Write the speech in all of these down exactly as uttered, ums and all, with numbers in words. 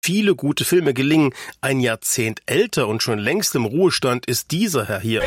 Viele gute Filme gelingen. Ein Jahrzehnt älter und schon längst im Ruhestand ist dieser Herr hier.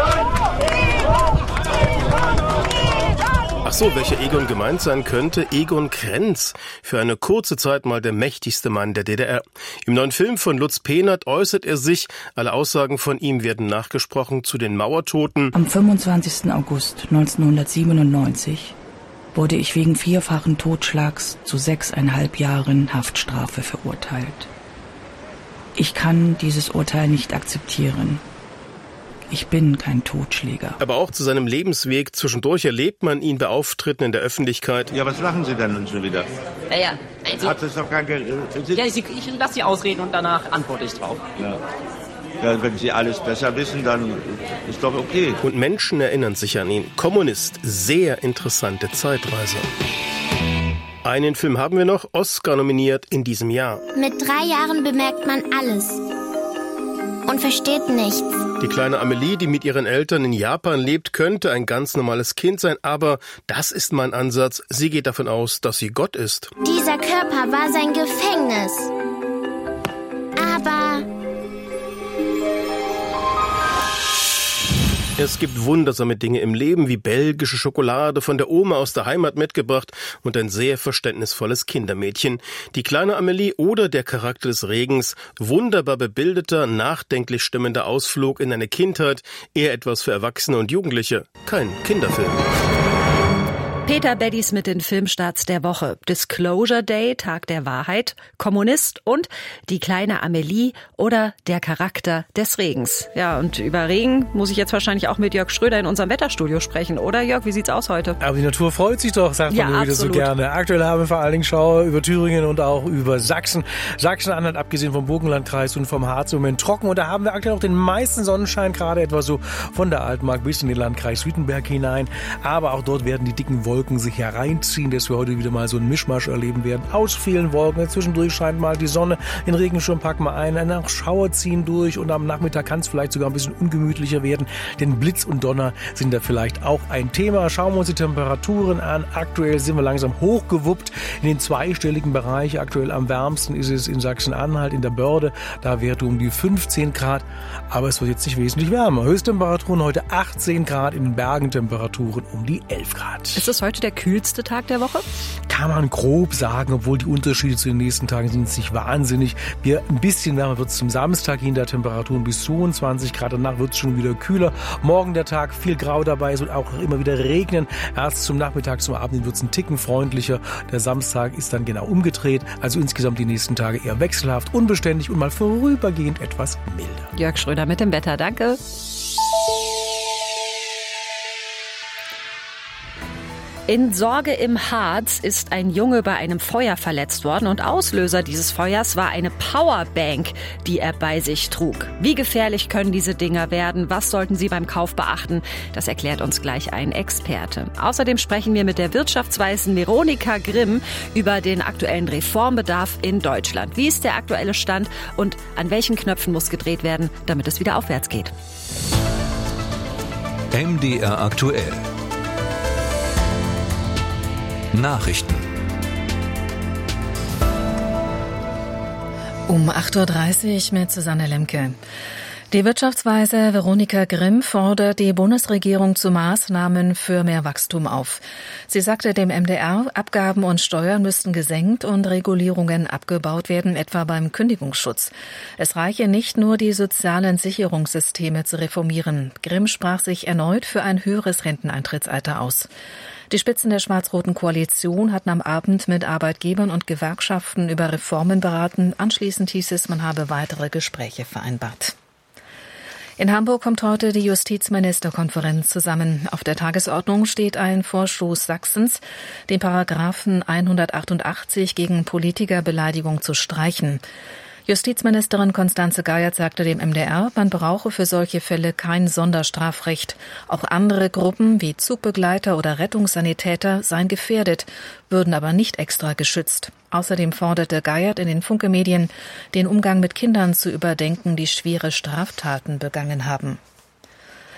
Ach so, welcher Egon gemeint sein könnte? Egon Krenz, für eine kurze Zeit mal der mächtigste Mann der D D R. Im neuen Film von Lutz Pehnert äußert er sich, alle Aussagen von ihm werden nachgesprochen, zu den Mauertoten. Am fünfundzwanzigsten August neunzehnhundertsiebenundneunzig wurde ich wegen vierfachen Totschlags zu sechseinhalb Jahren Haftstrafe verurteilt. Ich kann dieses Urteil nicht akzeptieren. Ich bin kein Totschläger. Aber auch zu seinem Lebensweg. Zwischendurch erlebt man ihn bei Auftritten in der Öffentlichkeit. Ja, was machen Sie denn nun schon wieder? Ja, ja. Also, Hat das doch gar keine... Sie ja, ich, ich lasse Sie ausreden und danach antworte ich drauf. Ja. Ja, wenn Sie alles besser wissen, dann ist doch okay. Und Menschen erinnern sich an ihn. Kommunist, sehr interessante Zeitreise. Einen Film haben wir noch, Oscar nominiert in diesem Jahr. Mit drei Jahren bemerkt man alles und versteht nichts. Die kleine Amelie, die mit ihren Eltern in Japan lebt, könnte ein ganz normales Kind sein, aber das ist mein Ansatz. Sie geht davon aus, dass sie Gott ist. Dieser Körper war sein Gefängnis. Aber... Es gibt wundersame Dinge im Leben, wie belgische Schokolade von der Oma aus der Heimat mitgebracht und ein sehr verständnisvolles Kindermädchen. Die kleine Amelie oder der Charakter des Regens, wunderbar bebildeter, nachdenklich stimmender Ausflug in eine Kindheit, eher etwas für Erwachsene und Jugendliche, kein Kinderfilm. Peter Beddies mit den Filmstarts der Woche. Disclosure Day, Tag der Wahrheit, Kommunist und Die kleine Amelie oder Der Charakter des Regens. Ja, und über Regen muss ich jetzt wahrscheinlich auch mit Jörg Schröder in unserem Wetterstudio sprechen, oder Jörg, wie sieht's aus heute? Aber die Natur freut sich doch, sagt ja, man nur wieder so gerne. Aktuell haben wir vor allen Dingen Schauer über Thüringen und auch über Sachsen. Sachsen-Anhalt, abgesehen vom Burgenlandkreis und vom Harz, im Moment trocken. Und da haben wir aktuell noch den meisten Sonnenschein, gerade etwa so von der Altmark bis in den Landkreis Wittenberg hinein. Aber auch dort werden die dicken Wolken sich hereinziehen, dass wir heute wieder mal so einen Mischmasch erleben werden. Aus vielen Wolken. Zwischendurch scheint mal die Sonne. Den Regenschirm packen wir ein. Danach Schauer ziehen durch und am Nachmittag kann es vielleicht sogar ein bisschen ungemütlicher werden. Denn Blitz und Donner sind da vielleicht auch ein Thema. Schauen wir uns die Temperaturen an. Aktuell sind wir langsam hochgewuppt in den zweistelligen Bereich. Aktuell am wärmsten ist es in Sachsen-Anhalt, in der Börde. Da Werte um die fünfzehn Grad. Aber es wird jetzt nicht wesentlich wärmer. Höchsttemperaturen heute achtzehn Grad, in den Bergen Temperaturen um die elf Grad. Ist es heute der kühlste Tag der Woche? Kann man grob sagen, obwohl die Unterschiede zu den nächsten Tagen sind jetzt nicht wahnsinnig. Wir ein bisschen wärmer wird es zum Samstag hin, der Temperaturen bis zweiundzwanzig Grad. Danach wird es schon wieder kühler. Morgen der Tag viel Grau dabei, es wird auch immer wieder regnen. Erst zum Nachmittag, zum Abend wird es ein Ticken freundlicher. Der Samstag ist dann genau umgedreht. Also insgesamt die nächsten Tage eher wechselhaft, unbeständig und mal vorübergehend etwas milder. Jörg Schröder mit dem Wetter, danke. In Sorge im Harz ist ein Junge bei einem Feuer verletzt worden und Auslöser dieses Feuers war eine Powerbank, die er bei sich trug. Wie gefährlich können diese Dinger werden? Was sollten Sie beim Kauf beachten? Das erklärt uns gleich ein Experte. Außerdem sprechen wir mit der Wirtschaftsweisen Veronika Grimm über den aktuellen Reformbedarf in Deutschland. Wie ist der aktuelle Stand und an welchen Knöpfen muss gedreht werden, damit es wieder aufwärts geht? M D R aktuell. Nachrichten. Um acht Uhr dreißig mit Susanne Lemke. Die Wirtschaftsweise Veronika Grimm fordert die Bundesregierung zu Maßnahmen für mehr Wachstum auf. Sie sagte dem M D R, Abgaben und Steuern müssten gesenkt und Regulierungen abgebaut werden, etwa beim Kündigungsschutz. Es reiche nicht nur, die sozialen Sicherungssysteme zu reformieren. Grimm sprach sich erneut für ein höheres Renteneintrittsalter aus. Die Spitzen der schwarz-roten Koalition hatten am Abend mit Arbeitgebern und Gewerkschaften über Reformen beraten. Anschließend hieß es, man habe weitere Gespräche vereinbart. In Hamburg kommt heute die Justizministerkonferenz zusammen. Auf der Tagesordnung steht ein Vorstoß Sachsens, den Paragraphen hundertachtundachtzig gegen Politikerbeleidigung zu streichen. Justizministerin Constanze Geiert sagte dem M D R, man brauche für solche Fälle kein Sonderstrafrecht. Auch andere Gruppen wie Zugbegleiter oder Rettungssanitäter seien gefährdet, würden aber nicht extra geschützt. Außerdem forderte Geiert in den Funke-Medien, den Umgang mit Kindern zu überdenken, die schwere Straftaten begangen haben.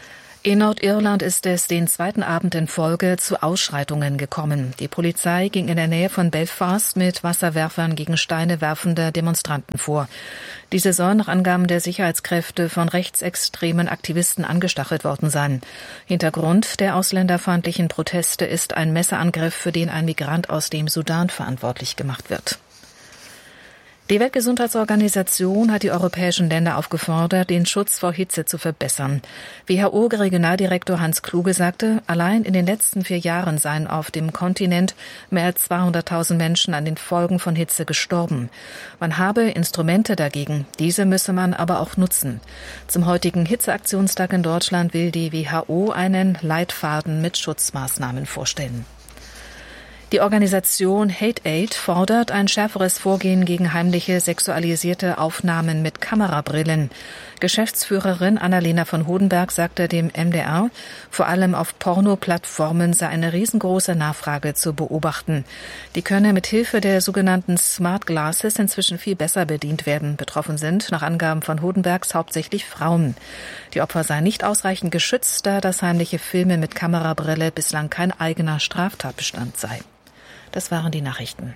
In Nordirland ist es den zweiten Abend in Folge zu Ausschreitungen gekommen. Die Polizei ging in der Nähe von Belfast mit Wasserwerfern gegen Steine werfender Demonstranten vor. Diese sollen nach Angaben der Sicherheitskräfte von rechtsextremen Aktivisten angestachelt worden sein. Hintergrund der ausländerfeindlichen Proteste ist ein Messerangriff, für den ein Migrant aus dem Sudan verantwortlich gemacht wird. Die Weltgesundheitsorganisation hat die europäischen Länder aufgefordert, den Schutz vor Hitze zu verbessern. W H O-Regionaldirektor Hans Kluge sagte, allein in den letzten vier Jahren seien auf dem Kontinent mehr als zweihunderttausend Menschen an den Folgen von Hitze gestorben. Man habe Instrumente dagegen, diese müsse man aber auch nutzen. Zum heutigen Hitzeaktionstag in Deutschland will die W H O einen Leitfaden mit Schutzmaßnahmen vorstellen. Die Organisation Hate Aid fordert ein schärferes Vorgehen gegen heimliche sexualisierte Aufnahmen mit Kamerabrillen. Geschäftsführerin Annalena von Hodenberg sagte dem M D R, vor allem auf Porno-Plattformen sei eine riesengroße Nachfrage zu beobachten. Die könne mit Hilfe der sogenannten Smart Glasses inzwischen viel besser bedient werden. Betroffen sind, nach Angaben von Hodenbergs, hauptsächlich Frauen. Die Opfer seien nicht ausreichend geschützt, da das heimliche Filmen mit Kamerabrille bislang kein eigener Straftatbestand sei. Das waren die Nachrichten.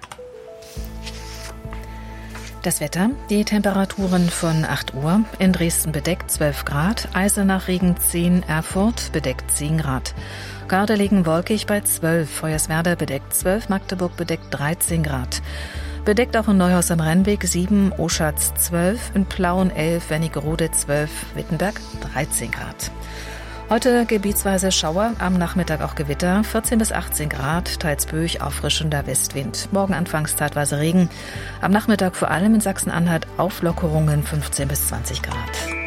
Das Wetter, die Temperaturen von acht Uhr, in Dresden bedeckt zwölf Grad, Eisenach Regen zehn, Erfurt bedeckt zehn Grad. Gardelegen wolkig bei zwölf, Hoyerswerda bedeckt zwölf, Magdeburg bedeckt dreizehn Grad. Bedeckt auch in Neuhaus am Rennweg sieben, Oschatz zwölf, in Plauen elf, Wernigerode zwölf, Wittenberg dreizehn Grad. Heute gebietsweise Schauer, am Nachmittag auch Gewitter, vierzehn bis achtzehn Grad, teils böig, auffrischender Westwind. Morgen anfangs zeitweise Regen, am Nachmittag vor allem in Sachsen-Anhalt Auflockerungen fünfzehn bis zwanzig Grad.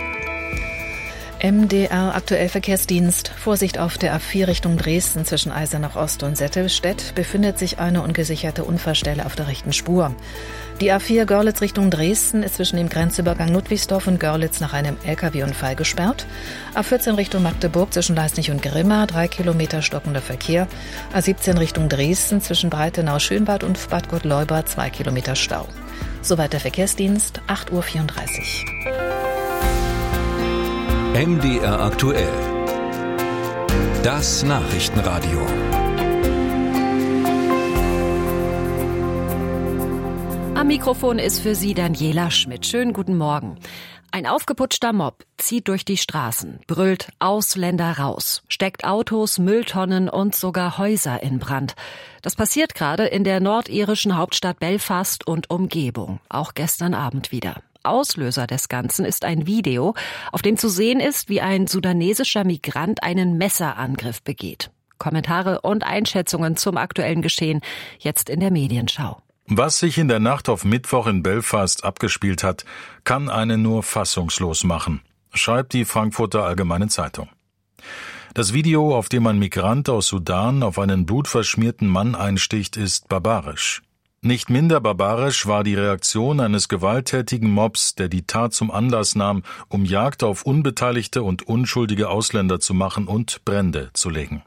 M D R aktuell Verkehrsdienst. Vorsicht auf der A vier Richtung Dresden zwischen Eisenach Ost und Settelstedt befindet sich eine ungesicherte Unfallstelle auf der rechten Spur. Die A vier Görlitz Richtung Dresden ist zwischen dem Grenzübergang Ludwigsdorf und Görlitz nach einem L K W-Unfall gesperrt. A vierzehn Richtung Magdeburg zwischen Leisnig und Grimma, drei Kilometer stockender Verkehr. A siebzehn Richtung Dresden zwischen Breitenau-Schönwald und Bad Gottleuba, zwei Kilometer Stau. Soweit der Verkehrsdienst, acht Uhr vierunddreißig. M D R aktuell. Das Nachrichtenradio. Am Mikrofon ist für Sie Daniela Schmidt. Schönen guten Morgen. Ein aufgeputschter Mob zieht durch die Straßen, brüllt Ausländer raus, steckt Autos, Mülltonnen und sogar Häuser in Brand. Das passiert gerade in der nordirischen Hauptstadt Belfast und Umgebung, auch gestern Abend wieder. Auslöser des Ganzen ist ein Video, auf dem zu sehen ist, wie ein sudanesischer Migrant einen Messerangriff begeht. Kommentare und Einschätzungen zum aktuellen Geschehen jetzt in der Medienschau. Was sich in der Nacht auf Mittwoch in Belfast abgespielt hat, kann einen nur fassungslos machen, schreibt die Frankfurter Allgemeine Zeitung. Das Video, auf dem ein Migrant aus Sudan auf einen blutverschmierten Mann einsticht, ist barbarisch. Nicht minder barbarisch war die Reaktion eines gewalttätigen Mobs, der die Tat zum Anlass nahm, um Jagd auf unbeteiligte und unschuldige Ausländer zu machen und Brände zu legen.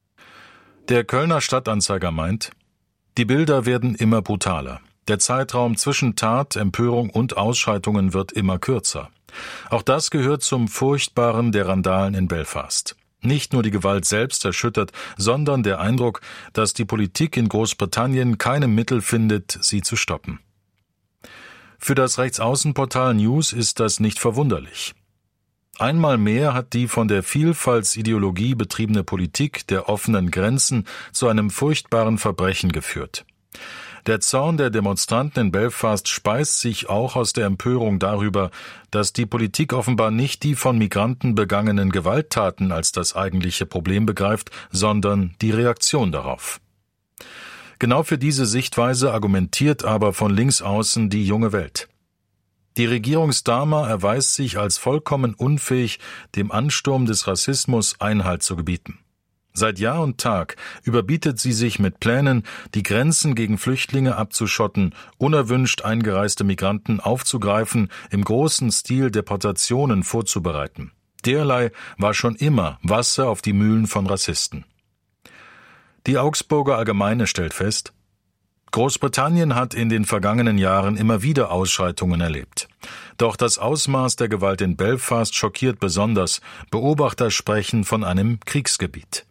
Der Kölner Stadtanzeiger meint, die Bilder werden immer brutaler. Der Zeitraum zwischen Tat, Empörung und Ausschreitungen wird immer kürzer. Auch das gehört zum Furchtbaren der Randalen in Belfast. Nicht nur die Gewalt selbst erschüttert, sondern der Eindruck, dass die Politik in Großbritannien keine Mittel findet, sie zu stoppen. Für das Rechtsaußenportal News ist das nicht verwunderlich. Einmal mehr hat die von der Vielfaltsideologie betriebene Politik der offenen Grenzen zu einem furchtbaren Verbrechen geführt. Der Zorn der Demonstranten in Belfast speist sich auch aus der Empörung darüber, dass die Politik offenbar nicht die von Migranten begangenen Gewalttaten als das eigentliche Problem begreift, sondern die Reaktion darauf. Genau für diese Sichtweise argumentiert aber von links außen die junge Welt. Die Regierungsdama erweist sich als vollkommen unfähig, dem Ansturm des Rassismus Einhalt zu gebieten. Seit Jahr und Tag überbietet sie sich mit Plänen, die Grenzen gegen Flüchtlinge abzuschotten, unerwünscht eingereiste Migranten aufzugreifen, im großen Stil Deportationen vorzubereiten. Derlei war schon immer Wasser auf die Mühlen von Rassisten. Die Augsburger Allgemeine stellt fest, Großbritannien hat in den vergangenen Jahren immer wieder Ausschreitungen erlebt. Doch das Ausmaß der Gewalt in Belfast schockiert besonders. Beobachter sprechen von einem Kriegsgebiet.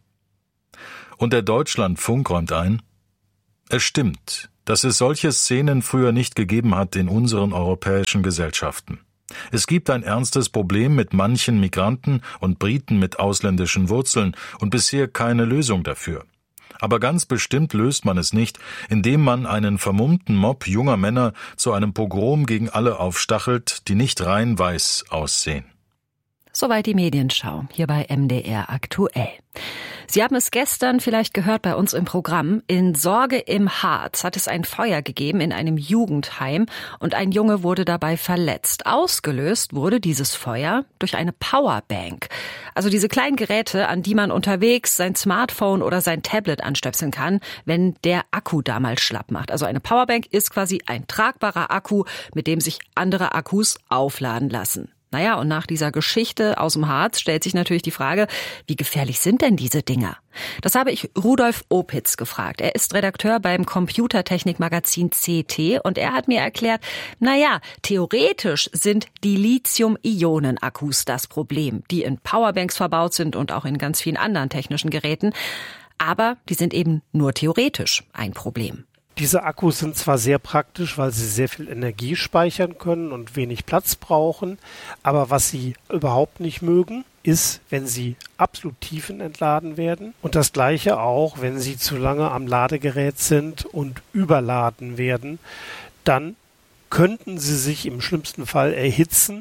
Und der Deutschlandfunk räumt ein: Es stimmt, dass es solche Szenen früher nicht gegeben hat in unseren europäischen Gesellschaften. Es gibt ein ernstes Problem mit manchen Migranten und Briten mit ausländischen Wurzeln und bisher keine Lösung dafür. Aber ganz bestimmt löst man es nicht, indem man einen vermummten Mob junger Männer zu einem Pogrom gegen alle aufstachelt, die nicht rein weiß aussehen. Soweit die Medienschau, hier bei M D R aktuell. Sie haben es gestern vielleicht gehört bei uns im Programm. In Sorge im Harz hat es ein Feuer gegeben in einem Jugendheim und ein Junge wurde dabei verletzt. Ausgelöst wurde dieses Feuer durch eine Powerbank. Also diese kleinen Geräte, an die man unterwegs sein Smartphone oder sein Tablet anstöpseln kann, wenn der Akku da mal schlapp macht. Also eine Powerbank ist quasi ein tragbarer Akku, mit dem sich andere Akkus aufladen lassen. Naja, und nach dieser Geschichte aus dem Harz stellt sich natürlich die Frage, wie gefährlich sind denn diese Dinger? Das habe ich Rudolf Opitz gefragt. Er ist Redakteur beim Computertechnikmagazin C T und er hat mir erklärt, naja, theoretisch sind die Lithium-Ionen-Akkus das Problem, die in Powerbanks verbaut sind und auch in ganz vielen anderen technischen Geräten. Aber die sind eben nur theoretisch ein Problem. Diese Akkus sind zwar sehr praktisch, weil sie sehr viel Energie speichern können und wenig Platz brauchen, aber was sie überhaupt nicht mögen, ist, wenn sie absolut tiefenentladen werden und das Gleiche auch, wenn sie zu lange am Ladegerät sind und überladen werden, dann könnten sie sich im schlimmsten Fall erhitzen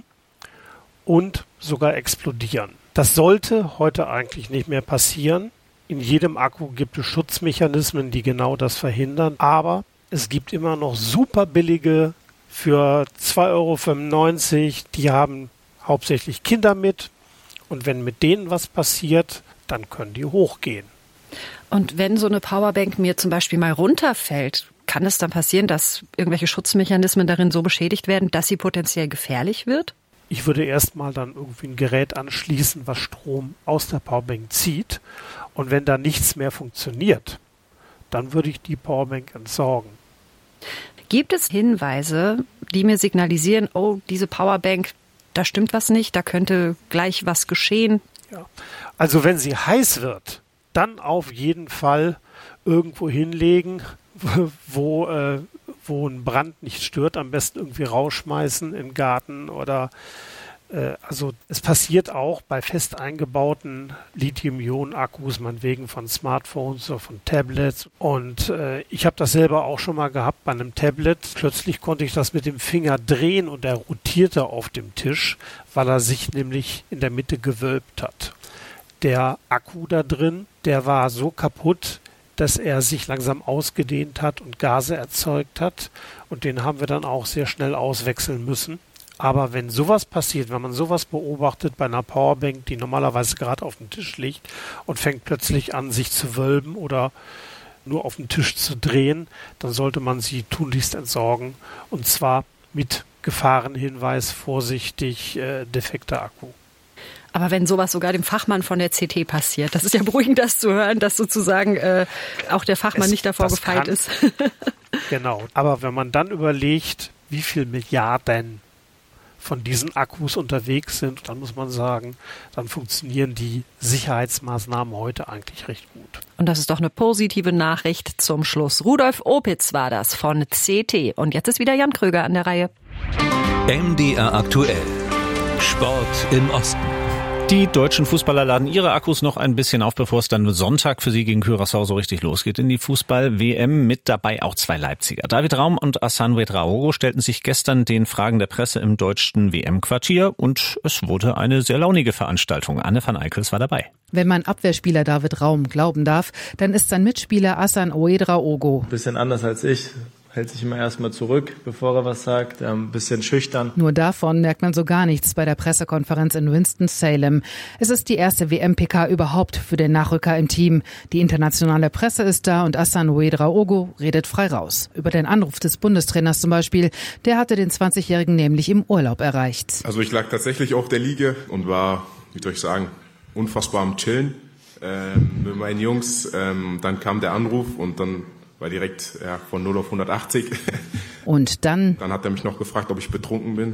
und sogar explodieren. Das sollte heute eigentlich nicht mehr passieren. In jedem Akku gibt es Schutzmechanismen, die genau das verhindern. Aber es gibt immer noch super billige für zwei Euro fünfundneunzig. Die haben hauptsächlich Kinder mit. Und wenn mit denen was passiert, dann können die hochgehen. Und wenn so eine Powerbank mir zum Beispiel mal runterfällt, kann es dann passieren, dass irgendwelche Schutzmechanismen darin so beschädigt werden, dass sie potenziell gefährlich wird? Ich würde erstmal dann irgendwie ein Gerät anschließen, was Strom aus der Powerbank zieht. Und wenn da nichts mehr funktioniert, dann würde ich die Powerbank entsorgen. Gibt es Hinweise, die mir signalisieren, oh, diese Powerbank, da stimmt was nicht, da könnte gleich was geschehen? Ja. Also wenn sie heiß wird, dann auf jeden Fall irgendwo hinlegen, wo, äh, wo ein Brand nicht stört, am besten irgendwie rausschmeißen in den Garten oder äh, also es passiert auch bei fest eingebauten Lithium-Ionen-Akkus, meinetwegen von Smartphones oder von Tablets und äh, ich habe das selber auch schon mal gehabt bei einem Tablet. Plötzlich konnte ich das mit dem Finger drehen und er rotierte auf dem Tisch, weil er sich nämlich in der Mitte gewölbt hat. Der Akku da drin, der war so kaputt, dass er sich langsam ausgedehnt hat und Gase erzeugt hat. Und den haben wir dann auch sehr schnell auswechseln müssen. Aber wenn sowas passiert, wenn man sowas beobachtet bei einer Powerbank, die normalerweise gerade auf dem Tisch liegt und fängt plötzlich an, sich zu wölben oder nur auf dem Tisch zu drehen, dann sollte man sie tunlichst entsorgen. Und zwar mit Gefahrenhinweis, vorsichtig, äh, defekter Akku. Aber wenn sowas sogar dem Fachmann von der C T passiert, das ist ja beruhigend, das zu hören, dass sozusagen äh, auch der Fachmann es, nicht davor gefeit kann, ist. Genau. Aber wenn man dann überlegt, wie viel Milliarden von diesen Akkus unterwegs sind, dann muss man sagen, dann funktionieren die Sicherheitsmaßnahmen heute eigentlich recht gut. Und das ist doch eine positive Nachricht zum Schluss. Rudolf Opitz war das von C T. Und jetzt ist wieder Jan Kröger an der Reihe. M D R aktuell. Sport im Osten. Die deutschen Fußballer laden ihre Akkus noch ein bisschen auf, bevor es dann Sonntag für sie gegen Curaçao so richtig losgeht in die Fußball-W M. Mit dabei auch zwei Leipziger. David Raum und Hassan Ouedraogo stellten sich gestern den Fragen der Presse im deutschen W M-Quartier und es wurde eine sehr launige Veranstaltung. Anne van Eickels war dabei. Wenn man Abwehrspieler David Raum glauben darf, dann ist sein Mitspieler Hassan Ouedraogo bisschen anders als ich. Hält sich immer erstmal zurück, bevor er was sagt, ein bisschen schüchtern. Nur davon merkt man so gar nichts bei der Pressekonferenz in Winston-Salem. Es ist die erste W M-P K überhaupt für den Nachrücker im Team. Die internationale Presse ist da und Hassan Ouedraogo redet frei raus. Über den Anruf des Bundestrainers zum Beispiel, der hatte den zwanzigjährigen nämlich im Urlaub erreicht. Also ich lag tatsächlich auf der Liege und war, wie soll ich sagen, unfassbar am Chillen ähm, mit meinen Jungs. Ähm, dann kam der Anruf und dann war direkt ja, von null auf hundertachtzig. Und dann? Dann hat er mich noch gefragt, ob ich betrunken bin.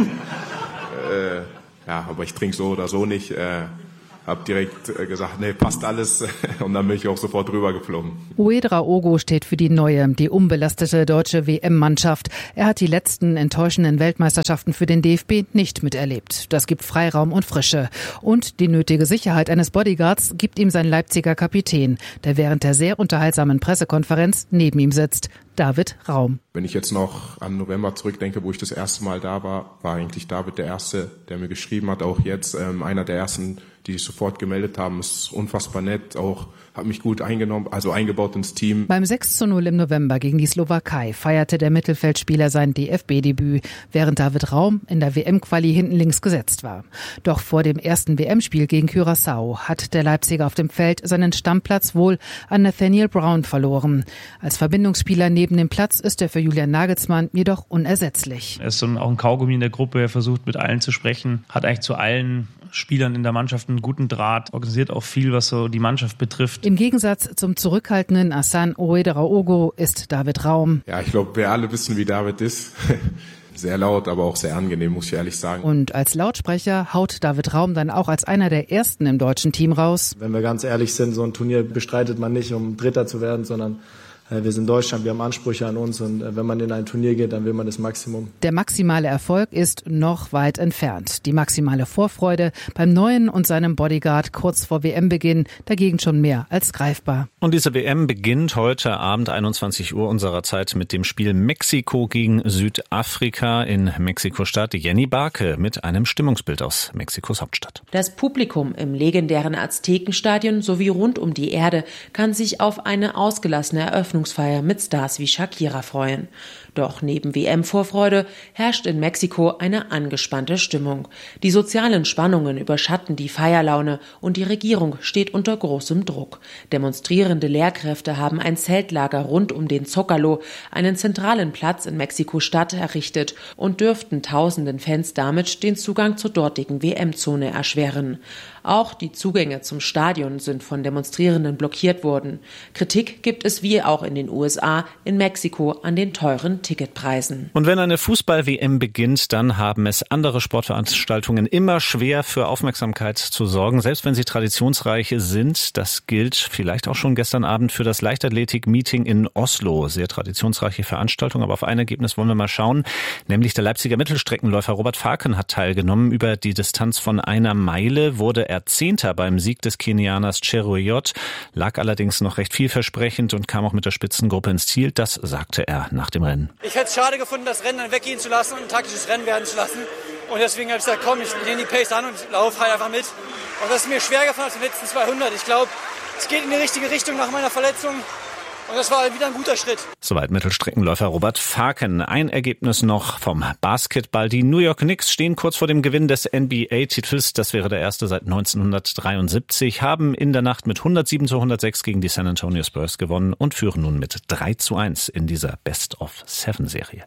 äh, ja, aber ich trinke so oder so nicht. Äh, Hab direkt gesagt, nee, passt alles. Und dann bin ich auch sofort rüber geflogen. Ouedraogo steht für die neue, die unbelastete deutsche W M-Mannschaft. Er hat die letzten enttäuschenden Weltmeisterschaften für den D F B nicht miterlebt. Das gibt Freiraum und Frische. Und die nötige Sicherheit eines Bodyguards gibt ihm sein Leipziger Kapitän, der während der sehr unterhaltsamen Pressekonferenz neben ihm sitzt. David Raum. Wenn ich jetzt noch an November zurückdenke, wo ich das erste Mal da war, war eigentlich David der Erste, der mir geschrieben hat. Auch jetzt ähm, einer der Ersten, die sich sofort gemeldet haben. Ist unfassbar nett, auch hat mich gut eingenommen, also eingebaut ins Team. Beim sechs zu null im November gegen die Slowakei feierte der Mittelfeldspieler sein D F B-Debüt, während David Raum in der W M-Quali hinten links gesetzt war. Doch vor dem ersten W M-Spiel gegen Curaçao hat der Leipziger auf dem Feld seinen Stammplatz wohl an Nathaniel Brown verloren. Als Verbindungsspieler neben dem Platz ist er für Julian Nagelsmann jedoch unersetzlich. Er ist so ein, auch ein Kaugummi in der Gruppe, er versucht mit allen zu sprechen, hat eigentlich zu allen Spielern in der Mannschaft einen guten Draht, organisiert auch viel, was so die Mannschaft betrifft. Im Gegensatz zum zurückhaltenden Hassan Ouedraogo ist David Raum. Ja, ich glaube, wir alle wissen, wie David ist. Sehr laut, aber auch sehr angenehm, muss ich ehrlich sagen. Und als Lautsprecher haut David Raum dann auch als einer der Ersten im deutschen Team raus. Wenn wir ganz ehrlich sind, so ein Turnier bestreitet man nicht, um Dritter zu werden, sondern wir sind Deutschland, wir haben Ansprüche an uns und wenn man in ein Turnier geht, dann will man das Maximum. Der maximale Erfolg ist noch weit entfernt. Die maximale Vorfreude beim Neuen und seinem Bodyguard kurz vor W M-Beginn dagegen schon mehr als greifbar. Und diese W M beginnt heute Abend einundzwanzig Uhr unserer Zeit mit dem Spiel Mexiko gegen Südafrika in Mexiko-Stadt. Jenny Barke mit einem Stimmungsbild aus Mexikos Hauptstadt. Das Publikum im legendären Aztekenstadion sowie rund um die Erde kann sich auf eine ausgelassene Eröffnung mit Stars wie Shakira freuen. Doch neben W M-Vorfreude herrscht in Mexiko eine angespannte Stimmung. Die sozialen Spannungen überschatten die Feierlaune und die Regierung steht unter großem Druck. Demonstrierende Lehrkräfte haben ein Zeltlager rund um den Zócalo, einen zentralen Platz in Mexiko-Stadt, errichtet und dürften tausenden Fans damit den Zugang zur dortigen W M-Zone erschweren. Auch die Zugänge zum Stadion sind von Demonstrierenden blockiert worden. Kritik gibt es wie auch in den U S A, in Mexiko an den teuren Ticketpreisen. Und wenn eine Fußball-W M beginnt, dann haben es andere Sportveranstaltungen immer schwer für Aufmerksamkeit zu sorgen, selbst wenn sie traditionsreiche sind. Das gilt vielleicht auch schon gestern Abend für das Leichtathletik-Meeting in Oslo. Sehr traditionsreiche Veranstaltung, aber auf ein Ergebnis wollen wir mal schauen. Nämlich der Leipziger Mittelstreckenläufer Robert Faken hat teilgenommen. Über die Distanz von einer Meile wurde er Zehnter beim Sieg des Kenianers Cheruiyot, lag allerdings noch recht vielversprechend und kam auch mit der Spitzengruppe ins Ziel. Das sagte er nach dem Rennen. Ich hätte es schade gefunden, das Rennen dann weggehen zu lassen und ein taktisches Rennen werden zu lassen. Und deswegen habe ich gesagt, komm, ich nehme die Pace an und laufe halt einfach mit. Und das ist mir schwer gefallen als den letzten zweihundert. Ich glaube, es geht in die richtige Richtung nach meiner Verletzung. Und das war wieder ein guter Schritt. Soweit Mittelstreckenläufer Robert Faken. Ein Ergebnis noch vom Basketball. Die New York Knicks stehen kurz vor dem Gewinn des N B A-Titels. Das wäre der erste seit neunzehnhundertdreiundsiebzig. Haben in der Nacht mit hundertsieben zu hundertsechs gegen die San Antonio Spurs gewonnen und führen nun mit drei zu eins in dieser Best-of-Seven-Serie.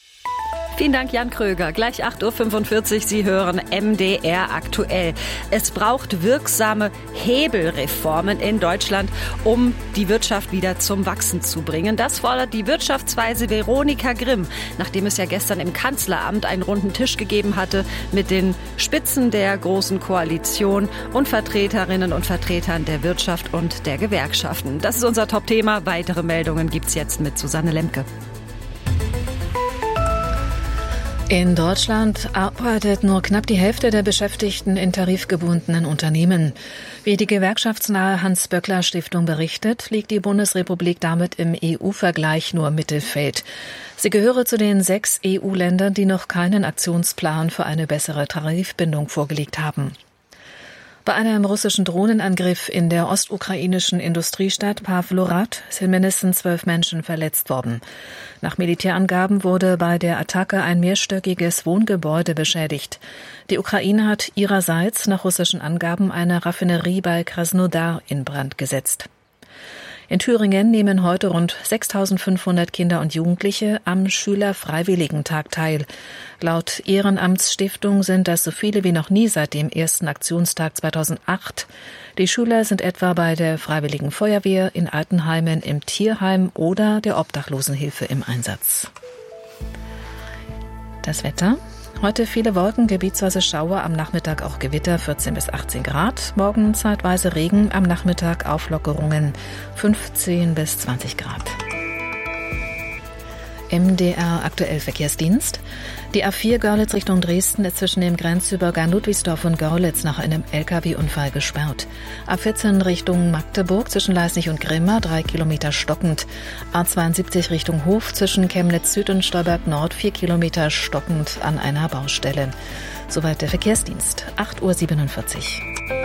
Vielen Dank, Jan Kröger. Gleich acht Uhr fünfundvierzig. Sie hören M D R aktuell. Es braucht wirksame Hebelreformen in Deutschland, um die Wirtschaft wieder zum Wachsen zu bringen. Das fordert die Wirtschaftsweise Veronika Grimm, nachdem es ja gestern im Kanzleramt einen runden Tisch gegeben hatte mit den Spitzen der Großen Koalition und Vertreterinnen und Vertretern der Wirtschaft und der Gewerkschaften. Das ist unser Top-Thema. Weitere Meldungen gibt's jetzt mit Susanne Lemke. In Deutschland arbeitet nur knapp die Hälfte der Beschäftigten in tarifgebundenen Unternehmen. Wie die gewerkschaftsnahe Hans-Böckler-Stiftung berichtet, liegt die Bundesrepublik damit im E U-Vergleich nur im Mittelfeld. Sie gehöre zu den sechs E U-Ländern, die noch keinen Aktionsplan für eine bessere Tarifbindung vorgelegt haben. Bei einem russischen Drohnenangriff in der ostukrainischen Industriestadt Pawlorad sind mindestens zwölf Menschen verletzt worden. Nach Militärangaben wurde bei der Attacke ein mehrstöckiges Wohngebäude beschädigt. Die Ukraine hat ihrerseits nach russischen Angaben eine Raffinerie bei Krasnodar in Brand gesetzt. In Thüringen nehmen heute rund sechstausendfünfhundert Kinder und Jugendliche am Schülerfreiwilligentag teil. Laut Ehrenamtsstiftung sind das so viele wie noch nie seit dem ersten Aktionstag zweitausendacht. Die Schüler sind etwa bei der Freiwilligen Feuerwehr, in Altenheimen, im Tierheim oder der Obdachlosenhilfe im Einsatz. Das Wetter. Heute viele Wolken, gebietsweise Schauer, am Nachmittag auch Gewitter, vierzehn bis achtzehn Grad. Morgen zeitweise Regen, am Nachmittag Auflockerungen, fünfzehn bis zwanzig Grad. M D R Aktuell Verkehrsdienst. Die A vier Görlitz Richtung Dresden ist zwischen dem Grenzübergang Ludwigsdorf und Görlitz nach einem L K W-Unfall gesperrt. A vierzehn Richtung Magdeburg zwischen Leisnig und Grimma drei Kilometer stockend. A zweiundsiebzig Richtung Hof zwischen Chemnitz Süd und Stolberg Nord vier Kilometer stockend an einer Baustelle. Soweit der Verkehrsdienst. acht Uhr siebenundvierzig.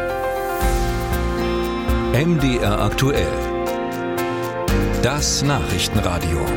M D R Aktuell. Das Nachrichtenradio.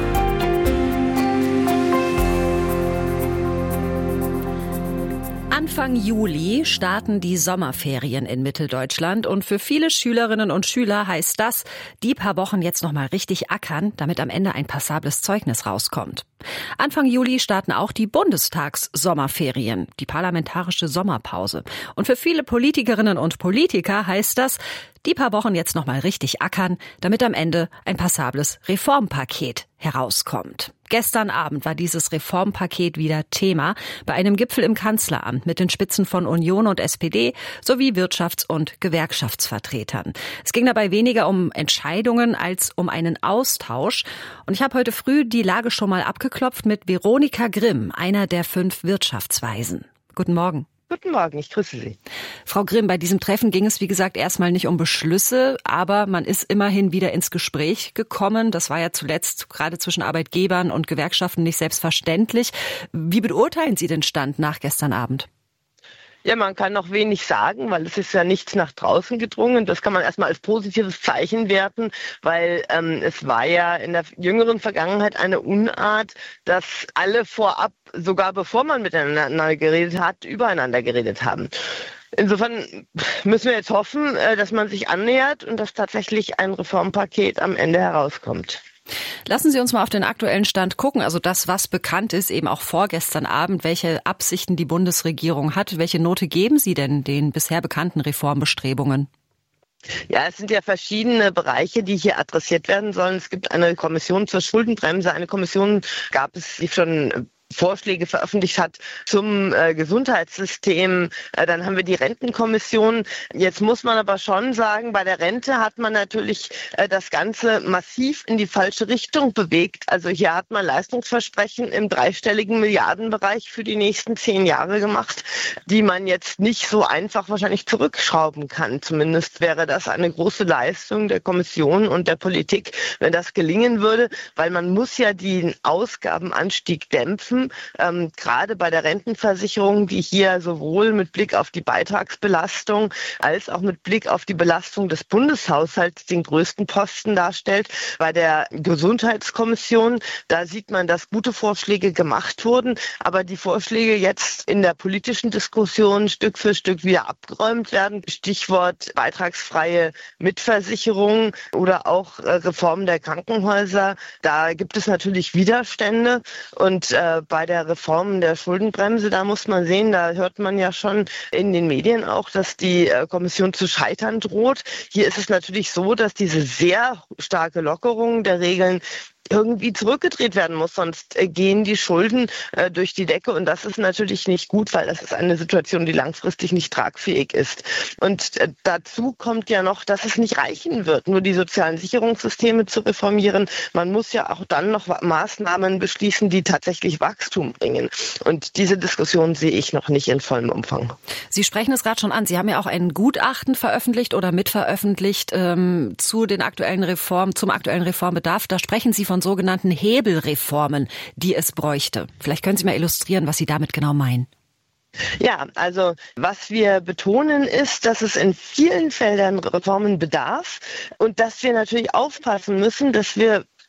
Anfang Juli starten die Sommerferien in Mitteldeutschland und für viele Schülerinnen und Schüler heißt das, die paar Wochen jetzt noch mal richtig ackern, damit am Ende ein passables Zeugnis rauskommt. Anfang Juli starten auch die Bundestags-Sommerferien, die parlamentarische Sommerpause. Und für viele Politikerinnen und Politiker heißt das, die paar Wochen jetzt noch mal richtig ackern, damit am Ende ein passables Reformpaket herauskommt. Gestern Abend war dieses Reformpaket wieder Thema bei einem Gipfel im Kanzleramt mit den Spitzen von Union und S P D sowie Wirtschafts- und Gewerkschaftsvertretern. Es ging dabei weniger um Entscheidungen als um einen Austausch. Und ich habe heute früh die Lage schon mal abgeklopft mit Veronika Grimm, einer der fünf Wirtschaftsweisen. Guten Morgen. Guten Morgen, ich grüße Sie. Frau Grimm, bei diesem Treffen ging es, wie gesagt, erstmal nicht um Beschlüsse, aber man ist immerhin wieder ins Gespräch gekommen. Das war ja zuletzt gerade zwischen Arbeitgebern und Gewerkschaften nicht selbstverständlich. Wie beurteilen Sie den Stand nach gestern Abend? Ja, man kann noch wenig sagen, weil es ist ja nichts nach draußen gedrungen. Das kann man erstmal als positives Zeichen werten, weil ähm, es war ja in der jüngeren Vergangenheit eine Unart, dass alle vorab, sogar bevor man miteinander geredet hat, übereinander geredet haben. Insofern müssen wir jetzt hoffen, dass man sich annähert und dass tatsächlich ein Reformpaket am Ende herauskommt. Lassen Sie uns mal auf den aktuellen Stand gucken, also das, was bekannt ist, eben auch vorgestern Abend, welche Absichten die Bundesregierung hat. Welche Note geben Sie denn den bisher bekannten Reformbestrebungen? Ja, es sind ja verschiedene Bereiche, die hier adressiert werden sollen. Es gibt eine Kommission zur Schuldenbremse, eine Kommission gab es, die schon Vorschläge veröffentlicht hat zum äh, Gesundheitssystem. Äh, dann haben wir die Rentenkommission. Jetzt muss man aber schon sagen, bei der Rente hat man natürlich äh, das Ganze massiv in die falsche Richtung bewegt. Also hier hat man Leistungsversprechen im dreistelligen Milliardenbereich für die nächsten zehn Jahre gemacht, die man jetzt nicht so einfach wahrscheinlich zurückschrauben kann. Zumindest wäre das eine große Leistung der Kommission und der Politik, wenn das gelingen würde, weil man muss ja den Ausgabenanstieg dämpfen. Ähm, gerade bei der Rentenversicherung, die hier sowohl mit Blick auf die Beitragsbelastung als auch mit Blick auf die Belastung des Bundeshaushalts den größten Posten darstellt. Bei der Gesundheitskommission, da sieht man, dass gute Vorschläge gemacht wurden, aber die Vorschläge jetzt in der politischen Diskussion Stück für Stück wieder abgeräumt werden. Stichwort beitragsfreie Mitversicherung oder auch äh, Reform der Krankenhäuser. Da gibt es natürlich Widerstände und äh, bei der Reform der Schuldenbremse, da muss man sehen, da hört man ja schon in den Medien auch, dass die Kommission zu scheitern droht. Hier ist es natürlich so, dass diese sehr starke Lockerung der Regeln irgendwie zurückgedreht werden muss, sonst äh, gehen die Schulden äh, durch die Decke und das ist natürlich nicht gut, weil das ist eine Situation, die langfristig nicht tragfähig ist. Und äh, dazu kommt ja noch, dass es nicht reichen wird, nur die sozialen Sicherungssysteme zu reformieren. Man muss ja auch dann noch Maßnahmen beschließen, die tatsächlich Wachstum bringen. Und diese Diskussion sehe ich noch nicht in vollem Umfang. Sie sprechen es gerade schon an. Sie haben ja auch ein Gutachten veröffentlicht oder mitveröffentlicht ähm, zu den aktuellen Reformen, zum aktuellen Reformbedarf. Da sprechen Sie von sogenannten Hebelreformen, die es bräuchte. Vielleicht können Sie mal illustrieren, was Sie damit genau meinen. Ja, also was wir betonen ist, dass es in vielen Feldern Reformen bedarf und dass wir natürlich aufpassen müssen, dass wir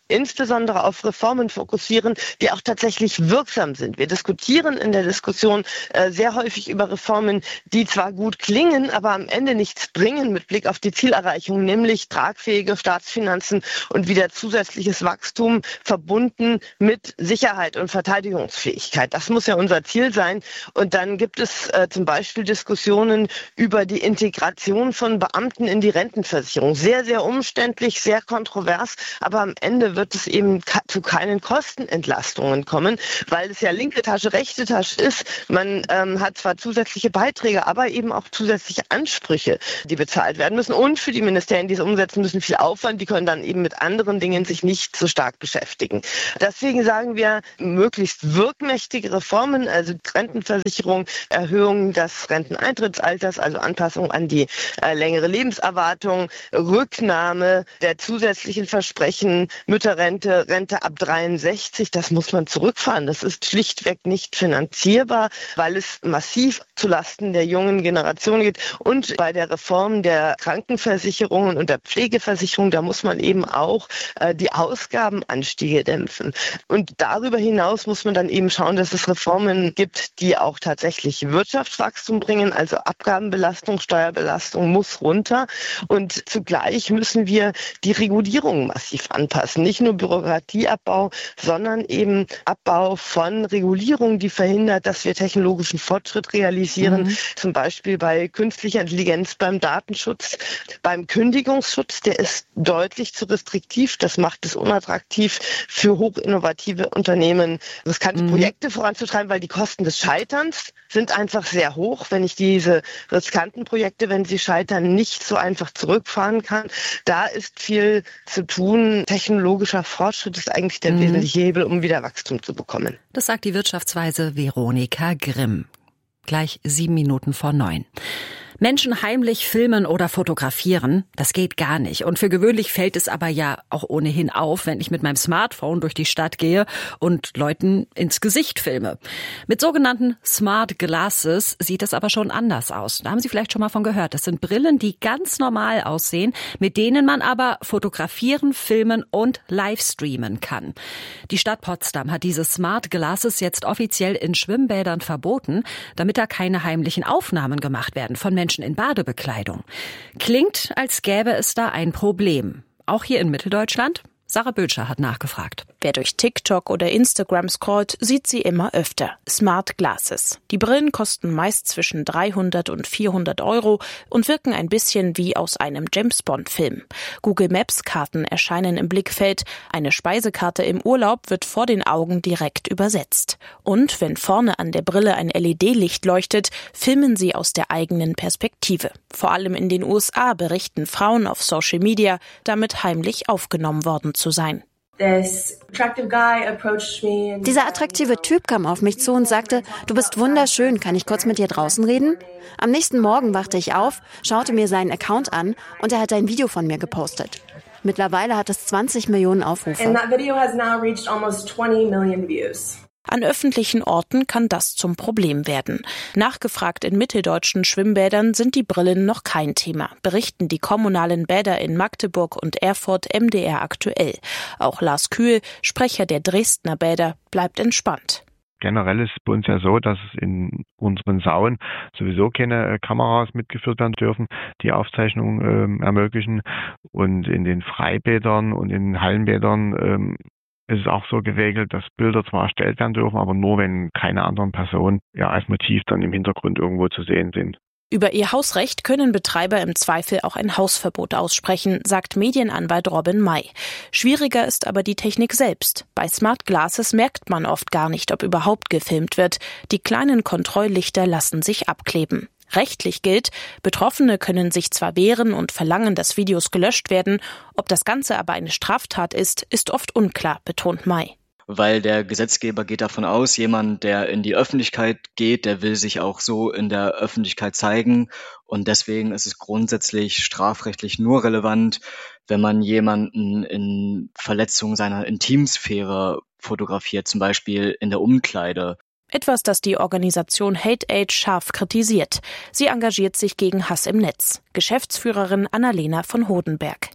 insbesondere auf Reformen fokussieren, die auch tatsächlich wirksam sind. Wir diskutieren in der Diskussion äh, sehr häufig über Reformen, die zwar gut klingen, aber am Ende nichts bringen mit Blick auf die Zielerreichung, nämlich tragfähige Staatsfinanzen und wieder zusätzliches Wachstum verbunden mit Sicherheit und Verteidigungsfähigkeit. Das muss ja unser Ziel sein. Und dann gibt es äh, zum Beispiel Diskussionen über die Integration von Beamten in die Rentenversicherung. Sehr, sehr umständlich, sehr kontrovers, aber am Ende wird es eben ka- zu keinen Kostenentlastungen kommen, weil es ja linke Tasche, rechte Tasche ist. Man ähm, hat zwar zusätzliche Beiträge, aber eben auch zusätzliche Ansprüche, die bezahlt werden müssen. Und für die Ministerien, die es umsetzen müssen, viel Aufwand. Die können dann eben mit anderen Dingen sich nicht so stark beschäftigen. Deswegen sagen wir, möglichst wirkmächtige Reformen, also Rentenversicherung, Erhöhung des Renteneintrittsalters, also Anpassung an die äh, längere Lebenserwartung, Rücknahme der zusätzlichen Versprechen, Mütterrente, Rente ab dreiundsechzig, das muss man zurückfahren. Das ist schlichtweg nicht finanzierbar, weil es massiv zulasten der jungen Generation geht. Und bei der Reform der Krankenversicherungen und der Pflegeversicherung, da muss man eben auch äh, die Ausgabenanstiege dämpfen. Und darüber hinaus muss man dann eben schauen, dass es Reformen gibt, die auch tatsächlich Wirtschaftswachstum bringen, also Abgabenbelastung, Steuerbelastung muss runter. Und zugleich müssen wir die Regulierung massiv anpassen. Nicht nur Bürokratieabbau, sondern eben Abbau von Regulierung, die verhindert, dass wir technologischen Fortschritt realisieren. Mhm. Zum Beispiel bei künstlicher Intelligenz, beim Datenschutz, beim Kündigungsschutz. Der ist deutlich zu restriktiv. Das macht es unattraktiv für hochinnovative Unternehmen, riskante mhm. Projekte voranzutreiben, weil die Kosten des Scheiterns sind einfach sehr hoch. Wenn ich diese riskanten Projekte, wenn sie scheitern, nicht so einfach zurückfahren kann, da ist viel zu tun. Technologischer Fortschritt ist eigentlich der mhm. wesentliche Hebel, um wieder Wachstum zu bekommen. Das sagt die Wirtschaftsweise Veronika Grimm. Gleich sieben Minuten vor neun. Menschen heimlich filmen oder fotografieren, das geht gar nicht. Und für gewöhnlich fällt es aber ja auch ohnehin auf, wenn ich mit meinem Smartphone durch die Stadt gehe und Leuten ins Gesicht filme. Mit sogenannten Smart Glasses sieht es aber schon anders aus. Da haben Sie vielleicht schon mal von gehört. Das sind Brillen, die ganz normal aussehen, mit denen man aber fotografieren, filmen und livestreamen kann. Die Stadt Potsdam hat diese Smart Glasses jetzt offiziell in Schwimmbädern verboten, damit da keine heimlichen Aufnahmen gemacht werden von Menschen in Badebekleidung. Klingt, als gäbe es da ein Problem. Auch hier in Mitteldeutschland? Sarah Bötscher hat nachgefragt. Wer durch TikTok oder Instagram scrollt, sieht sie immer öfter. Smart Glasses. Die Brillen kosten meist zwischen dreihundert und vierhundert Euro und wirken ein bisschen wie aus einem James-Bond-Film. Google Maps-Karten erscheinen im Blickfeld. Eine Speisekarte im Urlaub wird vor den Augen direkt übersetzt. Und wenn vorne an der Brille ein L E D-Licht leuchtet, filmen sie aus der eigenen Perspektive. Vor allem in den U S A berichten Frauen auf Social Media, damit heimlich aufgenommen worden zu sein. Dieser attraktive Typ kam auf mich zu und sagte, du bist wunderschön, kann ich kurz mit dir draußen reden? Am nächsten Morgen wachte ich auf, schaute mir seinen Account an und er hat ein Video von mir gepostet. Mittlerweile hat es zwanzig Millionen Aufrufe. An öffentlichen Orten kann das zum Problem werden. Nachgefragt in mitteldeutschen Schwimmbädern sind die Brillen noch kein Thema, berichten die kommunalen Bäder in Magdeburg und Erfurt M D R aktuell. Auch Lars Kühl, Sprecher der Dresdner Bäder, bleibt entspannt. Generell ist es bei uns ja so, dass es in unseren Saunen sowieso keine Kameras mitgeführt werden dürfen, die Aufzeichnung ähm, ermöglichen. Und in den Freibädern und in den Hallenbädern ähm, ist es auch so geregelt, dass Bilder zwar erstellt werden dürfen, aber nur, wenn keine anderen Personen ja als Motiv dann im Hintergrund irgendwo zu sehen sind. Über ihr Hausrecht können Betreiber im Zweifel auch ein Hausverbot aussprechen, sagt Medienanwalt Robin May. Schwieriger ist aber die Technik selbst. Bei Smart Glasses merkt man oft gar nicht, ob überhaupt gefilmt wird. Die kleinen Kontrolllichter lassen sich abkleben. Rechtlich gilt, Betroffene können sich zwar wehren und verlangen, dass Videos gelöscht werden, ob das Ganze aber eine Straftat ist, ist oft unklar, betont May. Weil der Gesetzgeber geht davon aus, jemand, der in die Öffentlichkeit geht, der will sich auch so in der Öffentlichkeit zeigen. Und deswegen ist es grundsätzlich strafrechtlich nur relevant, wenn man jemanden in Verletzung seiner Intimsphäre fotografiert, zum Beispiel in der Umkleide. Etwas, das die Organisation Hate Aid scharf kritisiert. Sie engagiert sich gegen Hass im Netz. Geschäftsführerin Annalena von Hodenberg.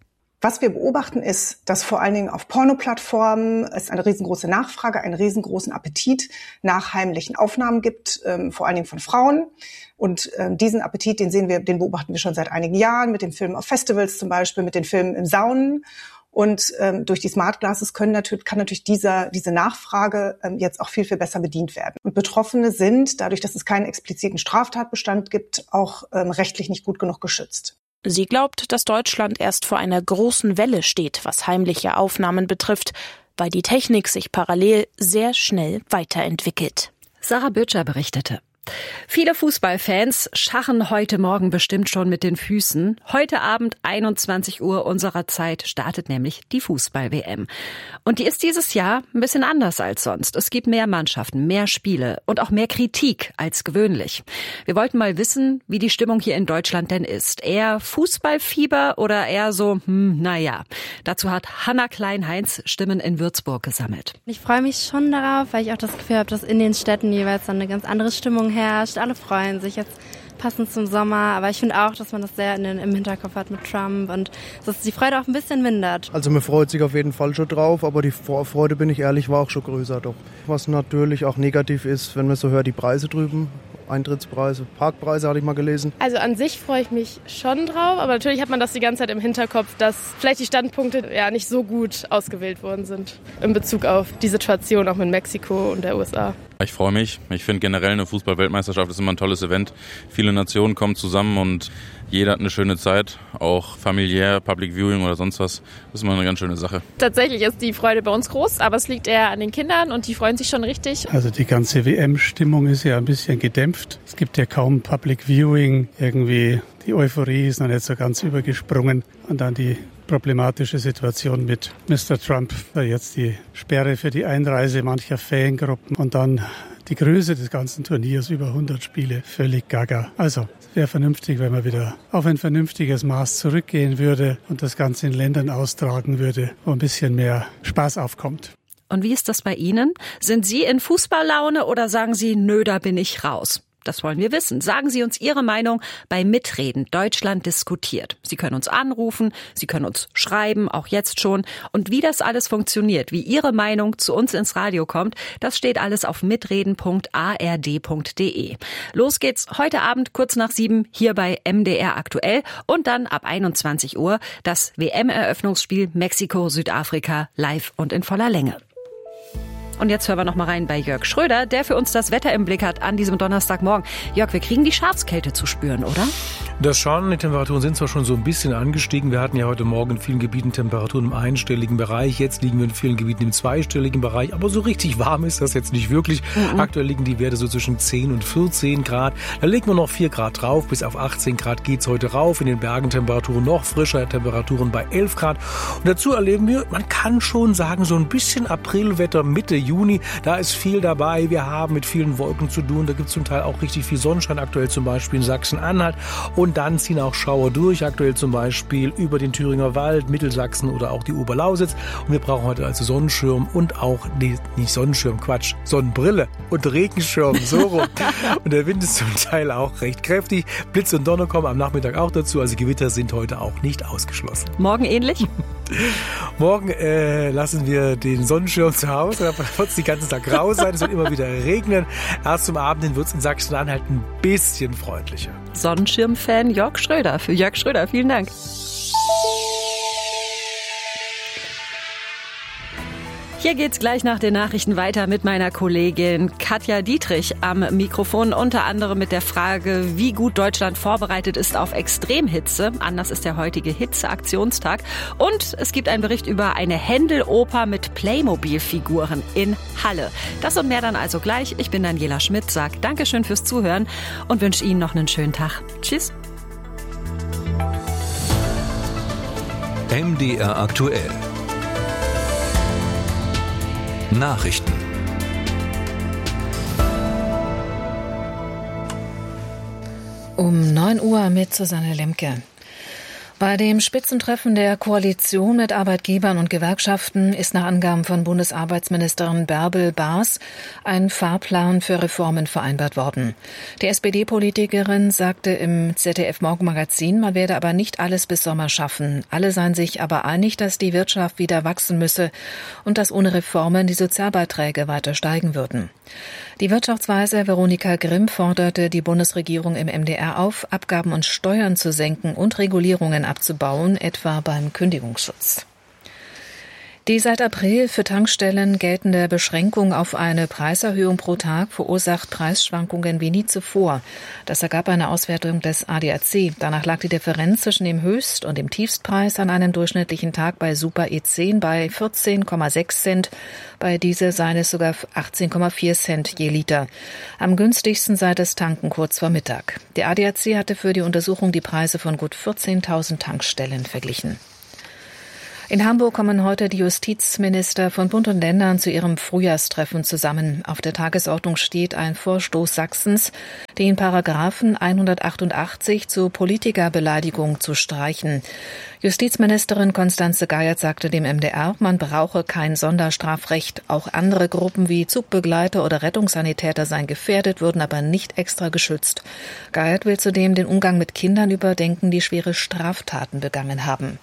Was wir beobachten ist, dass vor allen Dingen auf Pornoplattformen es eine riesengroße Nachfrage, einen riesengroßen Appetit nach heimlichen Aufnahmen gibt, ähm, vor allen Dingen von Frauen. Und ähm, diesen Appetit, den sehen wir, den beobachten wir schon seit einigen Jahren mit den Filmen auf Festivals zum Beispiel, mit den Filmen im Saunen. Und ähm, durch die Smart Glasses können natürlich, kann natürlich dieser, diese Nachfrage ähm, jetzt auch viel, viel besser bedient werden. Und Betroffene sind, dadurch, dass es keinen expliziten Straftatbestand gibt, auch ähm, rechtlich nicht gut genug geschützt. Sie glaubt, dass Deutschland erst vor einer großen Welle steht, was heimliche Aufnahmen betrifft, weil die Technik sich parallel sehr schnell weiterentwickelt. Sarah Böttcher berichtete. Viele Fußballfans scharren heute Morgen bestimmt schon mit den Füßen. Heute Abend einundzwanzig Uhr unserer Zeit startet nämlich die Fußball-W M. Und die ist dieses Jahr ein bisschen anders als sonst. Es gibt mehr Mannschaften, mehr Spiele und auch mehr Kritik als gewöhnlich. Wir wollten mal wissen, wie die Stimmung hier in Deutschland denn ist. Eher Fußballfieber oder eher so, hm, naja. Dazu hat Hanna Klein-Heinz Stimmen in Würzburg gesammelt. Ich freue mich schon darauf, weil ich auch das Gefühl habe, dass in den Städten jeweils dann eine ganz andere Stimmung herrscht. Alle freuen sich jetzt passend zum Sommer, aber ich finde auch, dass man das sehr in den, im Hinterkopf hat mit Trump und dass die Freude auch ein bisschen mindert. Also man freut sich auf jeden Fall schon drauf, aber die Vorfreude, bin ich ehrlich, war auch schon größer doch. Was natürlich auch negativ ist, wenn man so hört, die Preise drüben, Eintrittspreise, Parkpreise hatte ich mal gelesen. Also an sich freue ich mich schon drauf, aber natürlich hat man das die ganze Zeit im Hinterkopf, dass vielleicht die Standpunkte ja nicht so gut ausgewählt worden sind in Bezug auf die Situation auch mit Mexiko und der U S A. Ich freue mich. Ich finde generell eine Fußball-Weltmeisterschaft ist immer ein tolles Event. Viele Nationen kommen zusammen und jeder hat eine schöne Zeit, auch familiär, Public Viewing oder sonst was. Das ist immer eine ganz schöne Sache. Tatsächlich ist die Freude bei uns groß, aber es liegt eher an den Kindern und die freuen sich schon richtig. Also die ganze W M-Stimmung ist ja ein bisschen gedämpft. Es gibt ja kaum Public Viewing. Irgendwie die Euphorie ist noch nicht so ganz übergesprungen. Und dann die problematische Situation mit Mister Trump, jetzt die Sperre für die Einreise mancher Fangruppen und dann die Größe des ganzen Turniers, über hundert Spiele, völlig gaga. Also es wäre vernünftig, wenn man wieder auf ein vernünftiges Maß zurückgehen würde und das Ganze in Ländern austragen würde, wo ein bisschen mehr Spaß aufkommt. Und wie ist das bei Ihnen? Sind Sie in Fußballlaune oder sagen Sie, nö, da bin ich raus? Das wollen wir wissen. Sagen Sie uns Ihre Meinung bei Mitreden. Deutschland diskutiert. Sie können uns anrufen, Sie können uns schreiben, auch jetzt schon. Und wie das alles funktioniert, wie Ihre Meinung zu uns ins Radio kommt, das steht alles auf mitreden punkt a r d punkt d e. Los geht's heute Abend kurz nach sieben hier bei M D R aktuell und dann ab einundzwanzig Uhr das W M-Eröffnungsspiel Mexiko-Südafrika live und in voller Länge. Und jetzt hören wir noch mal rein bei Jörg Schröder, der für uns das Wetter im Blick hat an diesem Donnerstagmorgen. Jörg, wir kriegen die Schafskälte zu spüren, oder? Das schon. Die Temperaturen sind zwar schon so ein bisschen angestiegen. Wir hatten ja heute Morgen in vielen Gebieten Temperaturen im einstelligen Bereich. Jetzt liegen wir in vielen Gebieten im zweistelligen Bereich. Aber so richtig warm ist das jetzt nicht wirklich. Mhm. Aktuell liegen die Werte so zwischen zehn und vierzehn Grad. Da legen wir noch vier Grad drauf. Bis auf achtzehn Grad geht's heute rauf. In den Bergen Temperaturen noch frischer. Temperaturen bei elf Grad. Und dazu erleben wir, man kann schon sagen, so ein bisschen Aprilwetter Mitte Juni. Da ist viel dabei. Wir haben mit vielen Wolken zu tun. Da gibt es zum Teil auch richtig viel Sonnenschein. Aktuell zum Beispiel in Sachsen-Anhalt. Und dann ziehen auch Schauer durch. Aktuell zum Beispiel über den Thüringer Wald, Mittelsachsen oder auch die Oberlausitz. Und wir brauchen heute also Sonnenschirm und auch, nee, nicht Sonnenschirm, Quatsch, Sonnenbrille und Regenschirm, so rum. Und der Wind ist zum Teil auch recht kräftig. Blitz und Donner kommen am Nachmittag auch dazu. Also Gewitter sind heute auch nicht ausgeschlossen. Morgen ähnlich? Morgen äh, lassen wir den Sonnenschirm zu Hause. Da wird es den ganzen Tag grau sein. Es wird immer wieder regnen. Erst zum Abend hin wird es in Sachsen-Anhalt ein bisschen freundlicher. Sonnenschirm-Fan Jörg Schröder. Für Jörg Schröder, vielen Dank. Hier geht's gleich nach den Nachrichten weiter mit meiner Kollegin Katja Dietrich am Mikrofon. Unter anderem mit der Frage, wie gut Deutschland vorbereitet ist auf Extremhitze. Anders ist der heutige Hitzeaktionstag. Und es gibt einen Bericht über eine Händel-Oper mit Playmobil-Figuren in Halle. Das und mehr dann also gleich. Ich bin Daniela Schmidt, sag Dankeschön fürs Zuhören und wünsche Ihnen noch einen schönen Tag. Tschüss. M D R aktuell. Nachrichten. Um neun Uhr mit Susanne Lemke. Bei dem Spitzentreffen der Koalition mit Arbeitgebern und Gewerkschaften ist nach Angaben von Bundesarbeitsministerin Bärbel Baas ein Fahrplan für Reformen vereinbart worden. Die S P D-Politikerin sagte im Z D F-Morgenmagazin, man werde aber nicht alles bis Sommer schaffen. Alle seien sich aber einig, dass die Wirtschaft wieder wachsen müsse und dass ohne Reformen die Sozialbeiträge weiter steigen würden. Die Wirtschaftsweise Veronika Grimm forderte die Bundesregierung im M D R auf, Abgaben und Steuern zu senken und Regulierungen abzubauen, etwa beim Kündigungsschutz. Die seit April für Tankstellen geltende Beschränkung auf eine Preiserhöhung pro Tag verursacht Preisschwankungen wie nie zuvor. Das ergab eine Auswertung des A D A C. Danach lag die Differenz zwischen dem Höchst- und dem Tiefstpreis an einem durchschnittlichen Tag bei Super E zehn bei vierzehn Komma sechs Cent, bei Diesel seien es sogar achtzehn Komma vier Cent je Liter. Am günstigsten sei das Tanken kurz vor Mittag. Der A D A C hatte für die Untersuchung die Preise von gut vierzehntausend Tankstellen verglichen. In Hamburg kommen heute die Justizminister von Bund und Ländern zu ihrem Frühjahrstreffen zusammen. Auf der Tagesordnung steht ein Vorstoß Sachsens, den Paragraphen hundertachtundachtzig zur Politikerbeleidigung zu streichen. Justizministerin Constanze Geiert sagte dem M D R, man brauche kein Sonderstrafrecht. Auch andere Gruppen wie Zugbegleiter oder Rettungssanitäter seien gefährdet, würden aber nicht extra geschützt. Geiert will zudem den Umgang mit Kindern überdenken, die schwere Straftaten begangen haben.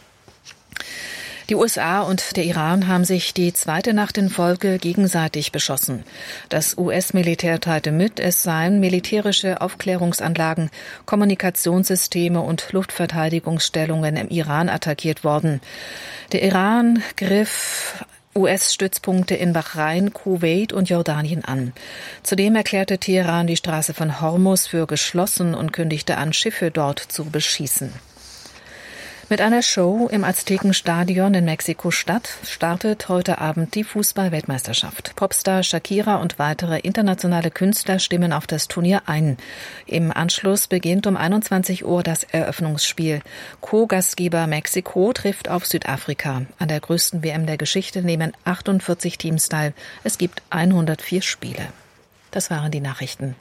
Die U S A und der Iran haben sich die zweite Nacht in Folge gegenseitig beschossen. Das U S-Militär teilte mit, es seien militärische Aufklärungsanlagen, Kommunikationssysteme und Luftverteidigungsstellungen im Iran attackiert worden. Der Iran griff U S-Stützpunkte in Bahrain, Kuwait und Jordanien an. Zudem erklärte Teheran die Straße von Hormuz für geschlossen und kündigte an, Schiffe dort zu beschießen. Mit einer Show im Aztekenstadion in Mexiko-Stadt startet heute Abend die Fußball-Weltmeisterschaft. Popstar Shakira und weitere internationale Künstler stimmen auf das Turnier ein. Im Anschluss beginnt um einundzwanzig Uhr das Eröffnungsspiel. Co-Gastgeber Mexiko trifft auf Südafrika. An der größten W M der Geschichte nehmen achtundvierzig Teams teil. Es gibt hundertvier Spiele. Das waren die Nachrichten.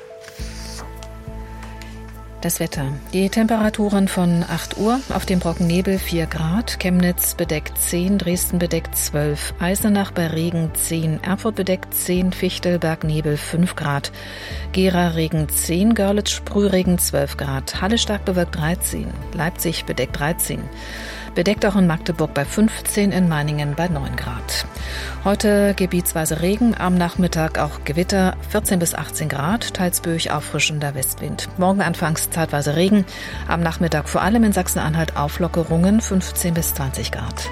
Das Wetter. Die Temperaturen von acht Uhr, auf dem Brockennebel vier Grad, Chemnitz bedeckt zehn, Dresden bedeckt zwölf, Eisenach bei Regen zehn, Erfurt bedeckt zehn, Fichtelberg Nebel fünf Grad, Gera Regen zehn, Görlitz Sprühregen zwölf Grad, Halle stark bewölkt dreizehn, Leipzig bedeckt dreizehn. Bedeckt auch in Magdeburg bei fünfzehn, in Meiningen bei neun Grad. Heute gebietsweise Regen, am Nachmittag auch Gewitter, vierzehn bis achtzehn Grad, teils böig auffrischender Westwind. Morgen anfangs zeitweise Regen, am Nachmittag vor allem in Sachsen-Anhalt Auflockerungen, fünfzehn bis zwanzig Grad.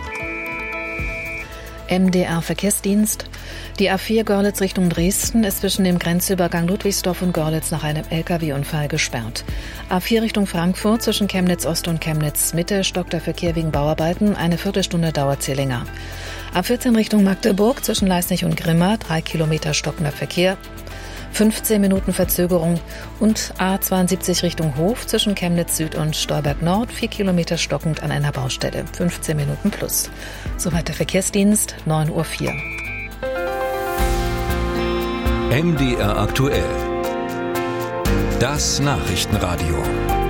M D R-Verkehrsdienst. Die A vier Görlitz Richtung Dresden ist zwischen dem Grenzübergang Ludwigsdorf und Görlitz nach einem L K W-Unfall gesperrt. A vier Richtung Frankfurt zwischen Chemnitz Ost und Chemnitz Mitte stockt der Verkehr wegen Bauarbeiten. Eine Viertelstunde dauert sie länger. A vierzehn Richtung Magdeburg zwischen Leisnig und Grimma, drei Kilometer stockender Verkehr. fünfzehn Minuten Verzögerung. Und A zweiundsiebzig Richtung Hof zwischen Chemnitz Süd und Stolberg Nord, vier Kilometer stockend an einer Baustelle. fünfzehn Minuten plus. Soweit der Verkehrsdienst, neun Uhr vier. M D R aktuell. Das Nachrichtenradio.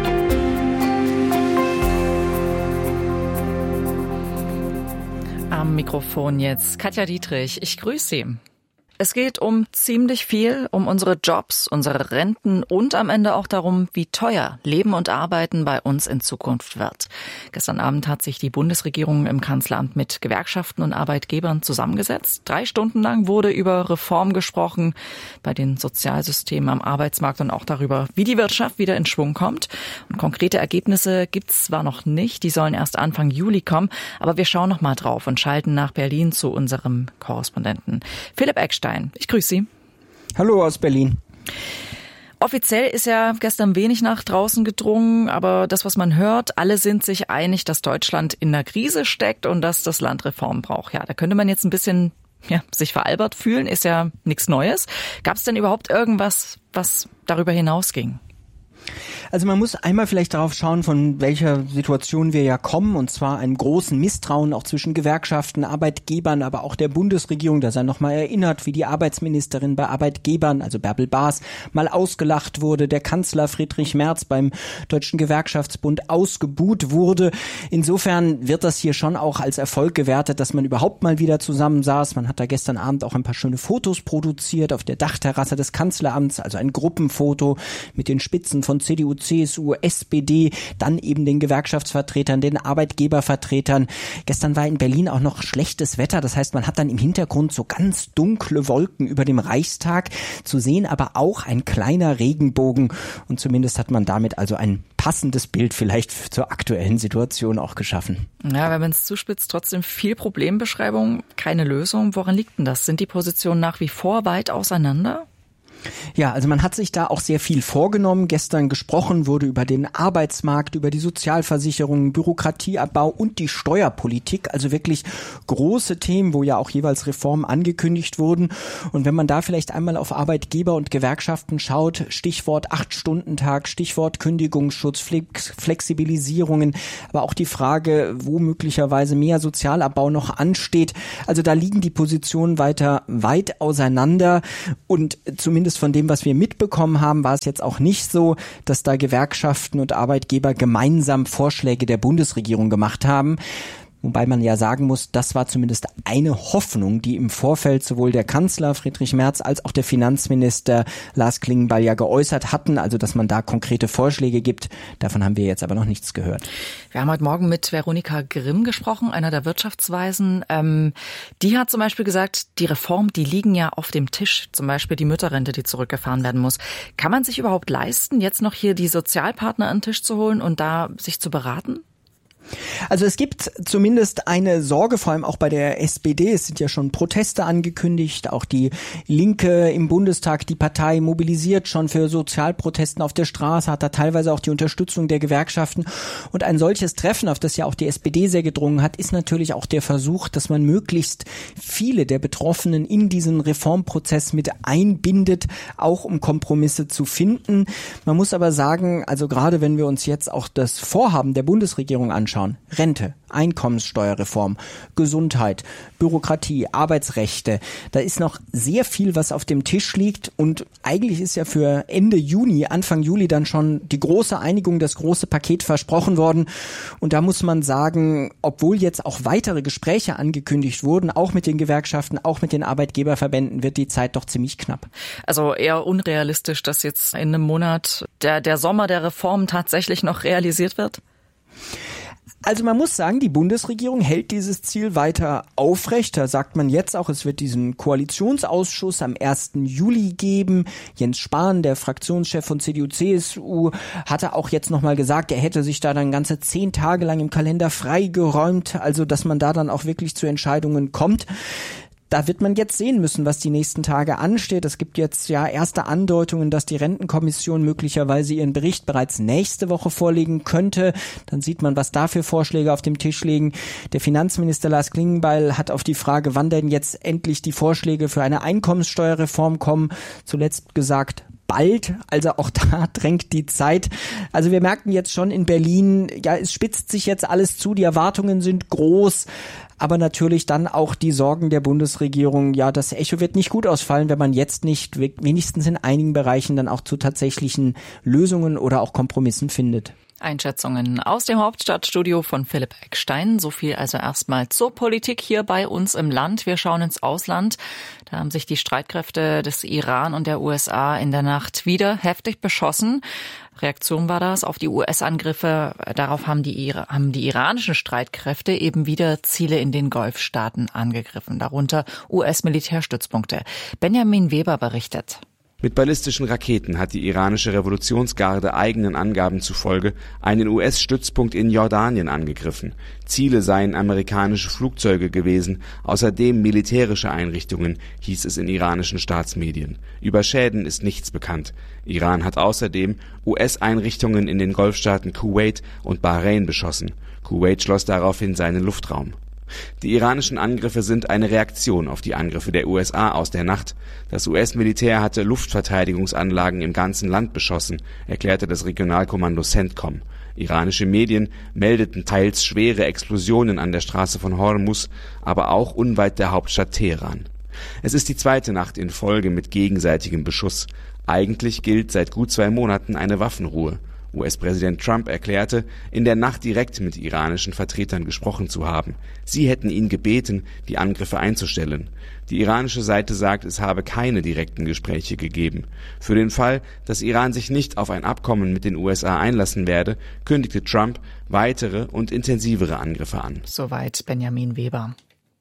Am Mikrofon jetzt Katja Dietrich. Ich grüße Sie. Es geht um ziemlich viel, um unsere Jobs, unsere Renten und am Ende auch darum, wie teuer Leben und Arbeiten bei uns in Zukunft wird. Gestern Abend hat sich die Bundesregierung im Kanzleramt mit Gewerkschaften und Arbeitgebern zusammengesetzt. Drei Stunden lang wurde über Reform gesprochen bei den Sozialsystemen am Arbeitsmarkt und auch darüber, wie die Wirtschaft wieder in Schwung kommt. Und konkrete Ergebnisse gibt's zwar noch nicht, die sollen erst Anfang Juli kommen, aber wir schauen noch mal drauf und schalten nach Berlin zu unserem Korrespondenten Philipp Eckstein. Ich grüße Sie. Hallo aus Berlin. Offiziell ist ja gestern wenig nach draußen gedrungen, aber das, was man hört, alle sind sich einig, dass Deutschland in einer Krise steckt und dass das Land Reformen braucht. Ja, da könnte man jetzt ein bisschen ja, sich veralbert fühlen, ist ja nichts Neues. Gab es denn überhaupt irgendwas, was darüber hinausging? Also man muss einmal vielleicht darauf schauen, von welcher Situation wir ja kommen, und zwar einem großen Misstrauen auch zwischen Gewerkschaften, Arbeitgebern, aber auch der Bundesregierung. Da sei nochmal erinnert, wie die Arbeitsministerin bei Arbeitgebern, also Bärbel Baas, mal ausgelacht wurde, der Kanzler Friedrich Merz beim Deutschen Gewerkschaftsbund ausgebuht wurde. Insofern wird das hier schon auch als Erfolg gewertet, dass man überhaupt mal wieder zusammensaß. Man hat da gestern Abend auch ein paar schöne Fotos produziert auf der Dachterrasse des Kanzleramts, also ein Gruppenfoto mit den Spitzen von C D U, C S U, S P D, dann eben den Gewerkschaftsvertretern, den Arbeitgebervertretern. Gestern war in Berlin auch noch schlechtes Wetter, das heißt, man hat dann im Hintergrund so ganz dunkle Wolken über dem Reichstag zu sehen, aber auch ein kleiner Regenbogen, und zumindest hat man damit also ein passendes Bild vielleicht zur aktuellen Situation auch geschaffen. Ja, wenn man es zuspitzt, trotzdem viel Problembeschreibung, keine Lösung. Woran liegt denn das? Sind die Positionen nach wie vor weit auseinander? Ja, also man hat sich da auch sehr viel vorgenommen. Gestern gesprochen wurde über den Arbeitsmarkt, über die Sozialversicherungen, Bürokratieabbau und die Steuerpolitik. Also wirklich große Themen, wo ja auch jeweils Reformen angekündigt wurden. Und wenn man da vielleicht einmal auf Arbeitgeber und Gewerkschaften schaut, Stichwort Acht-Stunden-Tag, Stichwort Kündigungsschutz, Flex- Flexibilisierungen, aber auch die Frage, wo möglicherweise mehr Sozialabbau noch ansteht. Also da liegen die Positionen weiter weit auseinander, und zumindest von dem, was wir mitbekommen haben, war es jetzt auch nicht so, dass da Gewerkschaften und Arbeitgeber gemeinsam Vorschläge der Bundesregierung gemacht haben. Wobei man ja sagen muss, das war zumindest eine Hoffnung, die im Vorfeld sowohl der Kanzler Friedrich Merz als auch der Finanzminister Lars Klingbeil ja geäußert hatten, also dass man da konkrete Vorschläge gibt. Davon haben wir jetzt aber noch nichts gehört. Wir haben heute Morgen mit Veronika Grimm gesprochen, einer der Wirtschaftsweisen. Ähm, die hat zum Beispiel gesagt, die Reformen, die liegen ja auf dem Tisch, zum Beispiel die Mütterrente, die zurückgefahren werden muss. Kann man sich überhaupt leisten, jetzt noch hier die Sozialpartner an den Tisch zu holen und da sich zu beraten? Also es gibt zumindest eine Sorge, vor allem auch bei der S P D. Es sind ja schon Proteste angekündigt. Auch die Linke im Bundestag, die Partei mobilisiert schon für Sozialprotesten auf der Straße, hat da teilweise auch die Unterstützung der Gewerkschaften. Und ein solches Treffen, auf das ja auch die S P D sehr gedrungen hat, ist natürlich auch der Versuch, dass man möglichst viele der Betroffenen in diesen Reformprozess mit einbindet, auch um Kompromisse zu finden. Man muss aber sagen, also gerade wenn wir uns jetzt auch das Vorhaben der Bundesregierung anschauen, Rente, Einkommenssteuerreform, Gesundheit, Bürokratie, Arbeitsrechte. Da ist noch sehr viel, was auf dem Tisch liegt, und eigentlich ist ja für Ende Juni, Anfang Juli dann schon die große Einigung, das große Paket versprochen worden. Und da muss man sagen, obwohl jetzt auch weitere Gespräche angekündigt wurden, auch mit den Gewerkschaften, auch mit den Arbeitgeberverbänden, wird die Zeit doch ziemlich knapp. Also eher unrealistisch, dass jetzt in einem Monat der, der Sommer der Reformen tatsächlich noch realisiert wird? Also man muss sagen, die Bundesregierung hält dieses Ziel weiter aufrecht. Da sagt man jetzt auch, es wird diesen Koalitionsausschuss am ersten Juli geben. Jens Spahn, der Fraktionschef von C D U, C S U, hatte auch jetzt nochmal gesagt, er hätte sich da dann ganze zehn Tage lang im Kalender freigeräumt. Also dass man da dann auch wirklich zu Entscheidungen kommt. Da wird man jetzt sehen müssen, was die nächsten Tage ansteht. Es gibt jetzt ja erste Andeutungen, dass die Rentenkommission möglicherweise ihren Bericht bereits nächste Woche vorlegen könnte. Dann sieht man, was da für Vorschläge auf dem Tisch liegen. Der Finanzminister Lars Klingbeil hat auf die Frage, wann denn jetzt endlich die Vorschläge für eine Einkommenssteuerreform kommen, zuletzt gesagt, bald, also auch da drängt die Zeit. Also wir merken jetzt schon in Berlin, ja, es spitzt sich jetzt alles zu, die Erwartungen sind groß, aber natürlich dann auch die Sorgen der Bundesregierung, ja, das Echo wird nicht gut ausfallen, wenn man jetzt nicht wenigstens in einigen Bereichen dann auch zu tatsächlichen Lösungen oder auch Kompromissen findet. Einschätzungen aus dem Hauptstadtstudio von Philipp Eckstein. So viel also erstmal zur Politik hier bei uns im Land. Wir schauen ins Ausland. Da haben sich die Streitkräfte des Iran und der U S A in der Nacht wieder heftig beschossen. Reaktion war das auf die U S-Angriffe. Darauf haben die, haben die iranischen Streitkräfte eben wieder Ziele in den Golfstaaten angegriffen, darunter U S-Militärstützpunkte. Benjamin Weber berichtet. Mit ballistischen Raketen hat die iranische Revolutionsgarde eigenen Angaben zufolge einen U S-Stützpunkt in Jordanien angegriffen. Ziele seien amerikanische Flugzeuge gewesen, außerdem militärische Einrichtungen, hieß es in iranischen Staatsmedien. Über Schäden ist nichts bekannt. Iran hat außerdem U S-Einrichtungen in den Golfstaaten Kuwait und Bahrain beschossen. Kuwait schloss daraufhin seinen Luftraum. Die iranischen Angriffe sind eine Reaktion auf die Angriffe der U S A aus der Nacht. Das U S-Militär hatte Luftverteidigungsanlagen im ganzen Land beschossen, erklärte das Regionalkommando CENTCOM. Iranische Medien meldeten teils schwere Explosionen an der Straße von Hormuz, aber auch unweit der Hauptstadt Teheran. Es ist die zweite Nacht in Folge mit gegenseitigem Beschuss. Eigentlich gilt seit gut zwei Monaten eine Waffenruhe. U S-Präsident Trump erklärte, in der Nacht direkt mit iranischen Vertretern gesprochen zu haben. Sie hätten ihn gebeten, die Angriffe einzustellen. Die iranische Seite sagt, es habe keine direkten Gespräche gegeben. Für den Fall, dass Iran sich nicht auf ein Abkommen mit den U S A einlassen werde, kündigte Trump weitere und intensivere Angriffe an. Soweit Benjamin Weber.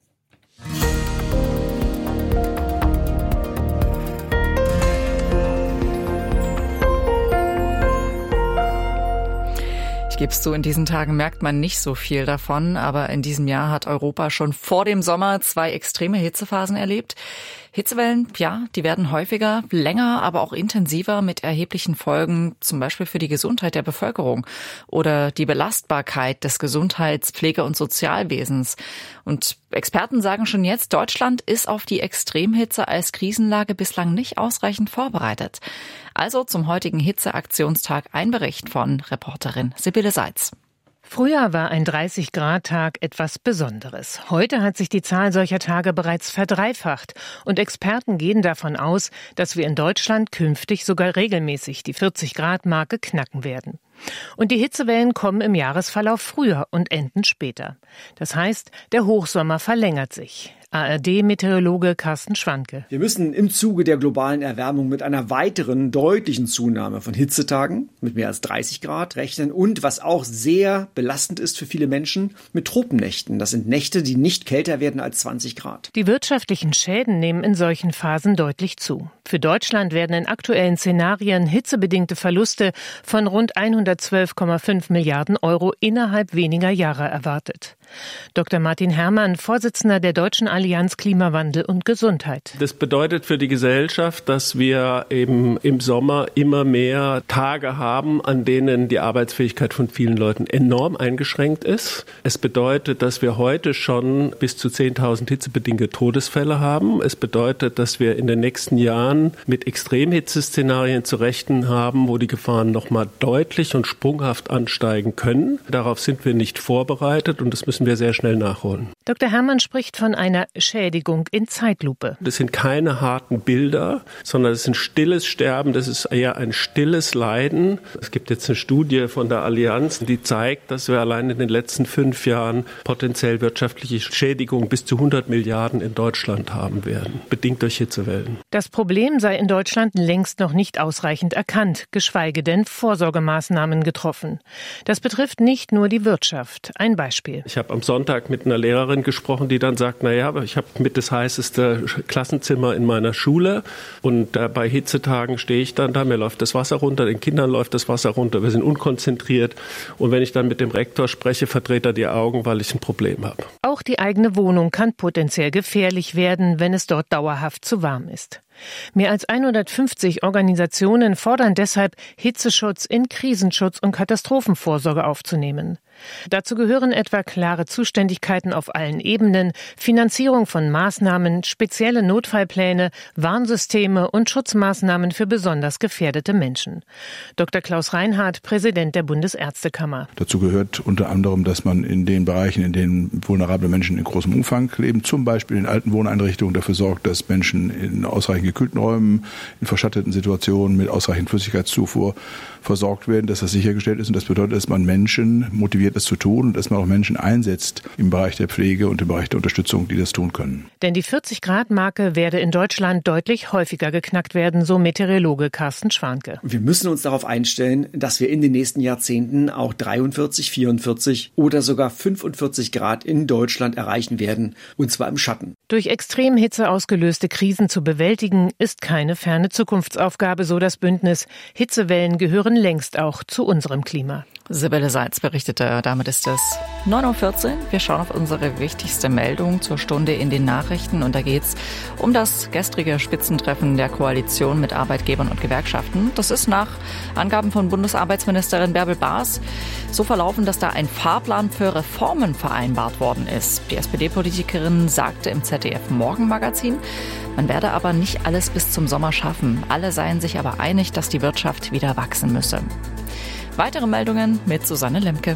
Gibst du, in diesen Tagen merkt man nicht so viel davon, aber in diesem Jahr hat Europa schon vor dem Sommer zwei extreme Hitzephasen erlebt. Hitzewellen, ja, die werden häufiger, länger, aber auch intensiver mit erheblichen Folgen, zum Beispiel für die Gesundheit der Bevölkerung oder die Belastbarkeit des Gesundheits-, Pflege- und Sozialwesens. Und Experten sagen schon jetzt, Deutschland ist auf die Extremhitze als Krisenlage bislang nicht ausreichend vorbereitet. Also zum heutigen Hitzeaktionstag ein Bericht von Reporterin Sibylle Seitz. Früher war ein dreißig-Grad-Tag etwas Besonderes. Heute hat sich die Zahl solcher Tage bereits verdreifacht. Und Experten gehen davon aus, dass wir in Deutschland künftig sogar regelmäßig die vierzig-Grad-Marke knacken werden. Und die Hitzewellen kommen im Jahresverlauf früher und enden später. Das heißt, der Hochsommer verlängert sich. A R D-Meteorologe Carsten Schwanke. Wir müssen im Zuge der globalen Erwärmung mit einer weiteren deutlichen Zunahme von Hitzetagen mit mehr als dreißig Grad rechnen und, was auch sehr belastend ist für viele Menschen, mit Tropennächten. Das sind Nächte, die nicht kälter werden als zwanzig Grad. Die wirtschaftlichen Schäden nehmen in solchen Phasen deutlich zu. Für Deutschland werden in aktuellen Szenarien hitzebedingte Verluste von rund hundertzwölf Komma fünf Milliarden Euro innerhalb weniger Jahre erwartet. Doktor Martin Herrmann, Vorsitzender der Deutschen Allianz Klimawandel und Gesundheit. Das bedeutet für die Gesellschaft, dass wir eben im Sommer immer mehr Tage haben, an denen die Arbeitsfähigkeit von vielen Leuten enorm eingeschränkt ist. Es bedeutet, dass wir heute schon bis zu zehntausend hitzebedingte Todesfälle haben. Es bedeutet, dass wir in den nächsten Jahren mit Extremhitzeszenarien zu rechnen haben, wo die Gefahren nochmal deutlich und sprunghaft ansteigen können. Darauf sind wir nicht vorbereitet und das müssen wir sehr schnell nachholen. Doktor Herrmann spricht von einer Schädigung in Zeitlupe. Das sind keine harten Bilder, sondern das ist ein stilles Sterben, das ist eher ein stilles Leiden. Es gibt jetzt eine Studie von der Allianz, die zeigt, dass wir allein in den letzten fünf Jahren potenziell wirtschaftliche Schädigungen bis zu hundert Milliarden in Deutschland haben werden, bedingt durch Hitzewellen. Das Problem sei in Deutschland längst noch nicht ausreichend erkannt, geschweige denn Vorsorgemaßnahmen getroffen. Das betrifft nicht nur die Wirtschaft. Ein Beispiel. Ich habe am Sonntag mit einer Lehrerin gesprochen, die dann sagt, naja, aber ich habe mit das heißeste Klassenzimmer in meiner Schule und äh, bei Hitzetagen stehe ich dann da, mir läuft das Wasser runter, den Kindern läuft das Wasser runter, wir sind unkonzentriert und wenn ich dann mit dem Rektor spreche, verdreht er die Augen, weil ich ein Problem habe. Auch die eigene Wohnung kann potenziell gefährlich werden, wenn es dort dauerhaft zu warm ist. Mehr als hundertfünfzig Organisationen fordern deshalb, Hitzeschutz in Krisenschutz und Katastrophenvorsorge aufzunehmen. Dazu gehören etwa klare Zuständigkeiten auf allen Ebenen, Finanzierung von Maßnahmen, spezielle Notfallpläne, Warnsysteme und Schutzmaßnahmen für besonders gefährdete Menschen. Doktor Klaus Reinhardt, Präsident der Bundesärztekammer. Dazu gehört unter anderem, dass man in den Bereichen, in denen vulnerable Menschen in großem Umfang leben, zum Beispiel in alten Wohneinrichtungen, dafür sorgt, dass Menschen in ausreichend gekühlten Räumen, in verschatteten Situationen mit ausreichend Flüssigkeitszufuhr versorgt werden, dass das sichergestellt ist. Und das bedeutet, dass man Menschen motiviert, das zu tun und dass man auch Menschen einsetzt im Bereich der Pflege und im Bereich der Unterstützung, die das tun können. Denn die vierzig-Grad-Marke werde in Deutschland deutlich häufiger geknackt werden, so Meteorologe Carsten Schwanke. Wir müssen uns darauf einstellen, dass wir in den nächsten Jahrzehnten auch dreiundvierzig, vierundvierzig oder sogar fünfundvierzig Grad in Deutschland erreichen werden, und zwar im Schatten. Durch Extremhitze ausgelöste Krisen zu bewältigen, ist keine ferne Zukunftsaufgabe, so das Bündnis. Hitzewellen gehören längst auch zu unserem Klima. Sibylle Seitz berichtete Lemke. Damit ist es neun Uhr vierzehn. Wir schauen auf unsere wichtigste Meldung zur Stunde in den Nachrichten. Und da geht es um das gestrige Spitzentreffen der Koalition mit Arbeitgebern und Gewerkschaften. Das ist nach Angaben von Bundesarbeitsministerin Bärbel Baas so verlaufen, dass da ein Fahrplan für Reformen vereinbart worden ist. Die S P D-Politikerin sagte im Z D F-Morgenmagazin, man werde aber nicht alles bis zum Sommer schaffen. Alle seien sich aber einig, dass die Wirtschaft wieder wachsen müsse. Weitere Meldungen mit Susanne Lemke.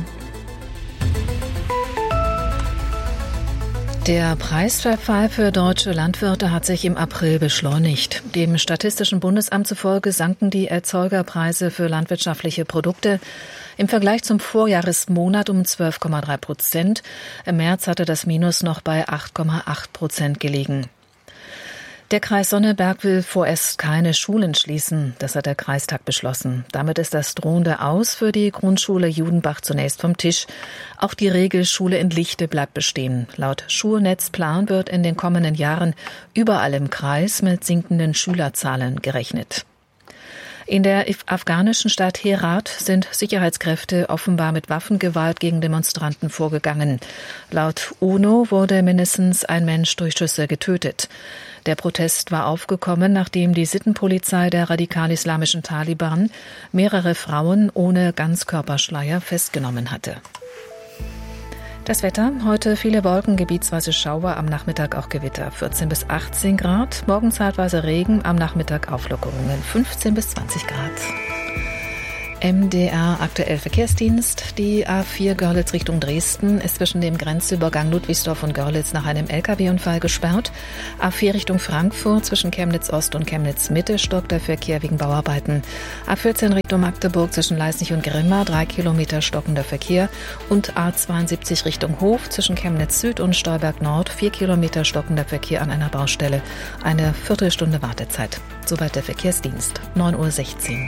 Der Preisverfall für deutsche Landwirte hat sich im April beschleunigt. Dem Statistischen Bundesamt zufolge sanken die Erzeugerpreise für landwirtschaftliche Produkte im Vergleich zum Vorjahresmonat um zwölf Komma drei Prozent. Im März hatte das Minus noch bei acht Komma acht Prozent gelegen. Der Kreis Sonneberg will vorerst keine Schulen schließen. Das hat der Kreistag beschlossen. Damit ist das drohende Aus für die Grundschule Judenbach zunächst vom Tisch. Auch die Regelschule in Lichte bleibt bestehen. Laut Schulnetzplan wird in den kommenden Jahren überall im Kreis mit sinkenden Schülerzahlen gerechnet. In der afghanischen Stadt Herat sind Sicherheitskräfte offenbar mit Waffengewalt gegen Demonstranten vorgegangen. Laut UNO wurde mindestens ein Mensch durch Schüsse getötet. Der Protest war aufgekommen, nachdem die Sittenpolizei der radikal-islamischen Taliban mehrere Frauen ohne Ganzkörperschleier festgenommen hatte. Das Wetter, heute viele Wolken, gebietsweise Schauer, am Nachmittag auch Gewitter, vierzehn bis achtzehn Grad, morgen zeitweise Regen, am Nachmittag Auflockerungen, fünfzehn bis zwanzig Grad. M D R aktuell Verkehrsdienst. Die A vier Görlitz Richtung Dresden ist zwischen dem Grenzübergang Ludwigsdorf und Görlitz nach einem L K W-Unfall gesperrt. A vier Richtung Frankfurt zwischen Chemnitz Ost und Chemnitz Mitte stockt der Verkehr wegen Bauarbeiten. A vierzehn Richtung Magdeburg zwischen Leisnig und Grimma drei Kilometer stockender Verkehr. Und A zweiundsiebzig Richtung Hof zwischen Chemnitz Süd und Stolberg Nord vier Kilometer stockender Verkehr an einer Baustelle. Eine Viertelstunde Wartezeit. Soweit der Verkehrsdienst. neun Uhr sechzehn.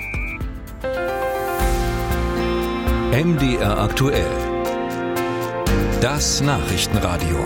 M D R aktuell. Das Nachrichtenradio.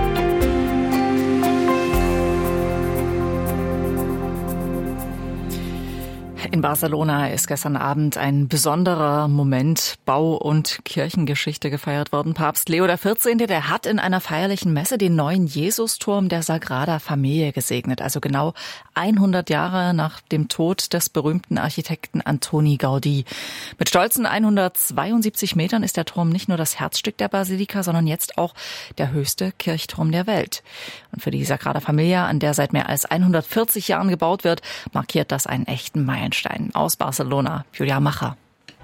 In Barcelona ist gestern Abend ein besonderer Moment Bau- und Kirchengeschichte gefeiert worden. Papst Leo der vierzehnte, der hat in einer feierlichen Messe den neuen Jesusturm der Sagrada Familia gesegnet. Also genau hundert Jahre nach dem Tod des berühmten Architekten Antoni Gaudí. Mit stolzen hundertzweiundsiebzig Metern ist der Turm nicht nur das Herzstück der Basilika, sondern jetzt auch der höchste Kirchturm der Welt. Und für die Sagrada Familia, an der seit mehr als hundertvierzig Jahren gebaut wird, markiert das einen echten Meilenstein. Aus Barcelona, Julia Macher.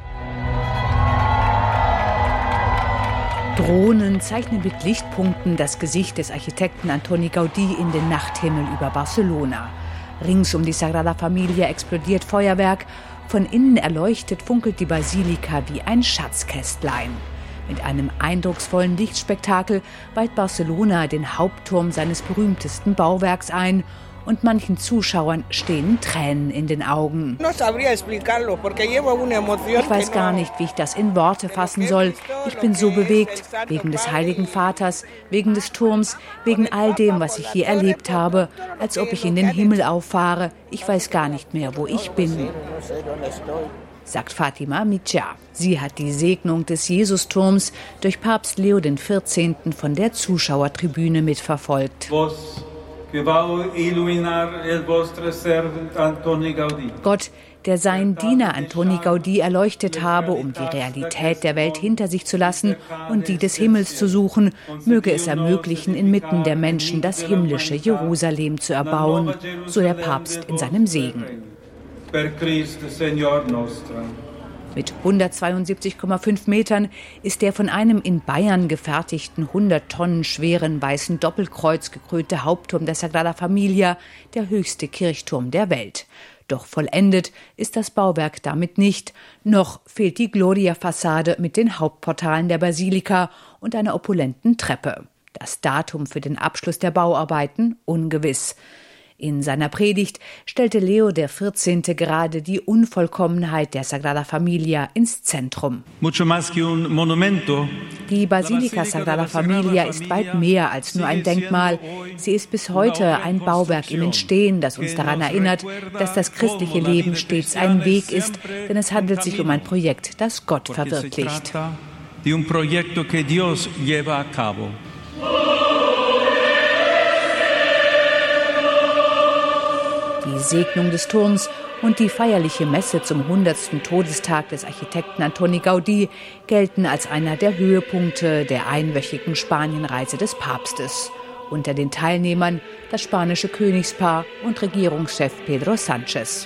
Drohnen zeichnen mit Lichtpunkten das Gesicht des Architekten Antoni Gaudí in den Nachthimmel über Barcelona. Rings um die Sagrada Familia explodiert Feuerwerk. Von innen erleuchtet funkelt die Basilika wie ein Schatzkästlein. Mit einem eindrucksvollen Lichtspektakel weiht Barcelona den Hauptturm seines berühmtesten Bauwerks ein. Und manchen Zuschauern stehen Tränen in den Augen. Ich weiß gar nicht, wie ich das in Worte fassen soll. Ich bin so bewegt, wegen des Heiligen Vaters, wegen des Turms, wegen all dem, was ich hier erlebt habe, als ob ich in den Himmel auffahre. Ich weiß gar nicht mehr, wo ich bin, sagt Fatima Mitja. Sie hat die Segnung des Jesusturms durch Papst Leo der vierzehnte von der Zuschauertribüne mitverfolgt. Gott, der seinen Diener Antoni Gaudí erleuchtet habe, um die Realität der Welt hinter sich zu lassen und die des Himmels zu suchen, möge es ermöglichen, inmitten der Menschen das himmlische Jerusalem zu erbauen, so der Papst in seinem Segen. Mit hundertzweiundsiebzig Komma fünf Metern ist der von einem in Bayern gefertigten hundert Tonnen schweren weißen Doppelkreuz gekrönte Hauptturm der Sagrada Familia der höchste Kirchturm der Welt. Doch vollendet ist das Bauwerk damit nicht. Noch fehlt die Gloria-Fassade mit den Hauptportalen der Basilika und einer opulenten Treppe. Das Datum für den Abschluss der Bauarbeiten ungewiss. In seiner Predigt stellte Leo der vierzehnte gerade die Unvollkommenheit der Sagrada Familia ins Zentrum. Die Basilika Sagrada Familia ist weit mehr als nur ein Denkmal. Sie ist bis heute ein Bauwerk im Entstehen, das uns daran erinnert, dass das christliche Leben stets ein Weg ist, denn es handelt sich um ein Projekt, das Gott verwirklicht. de un proyecto que Dios lleva a cabo. Die Segnung des Turms und die feierliche Messe zum hundertsten Todestag des Architekten Antoni Gaudí gelten als einer der Höhepunkte der einwöchigen Spanienreise des Papstes. Unter den Teilnehmern das spanische Königspaar und Regierungschef Pedro Sánchez.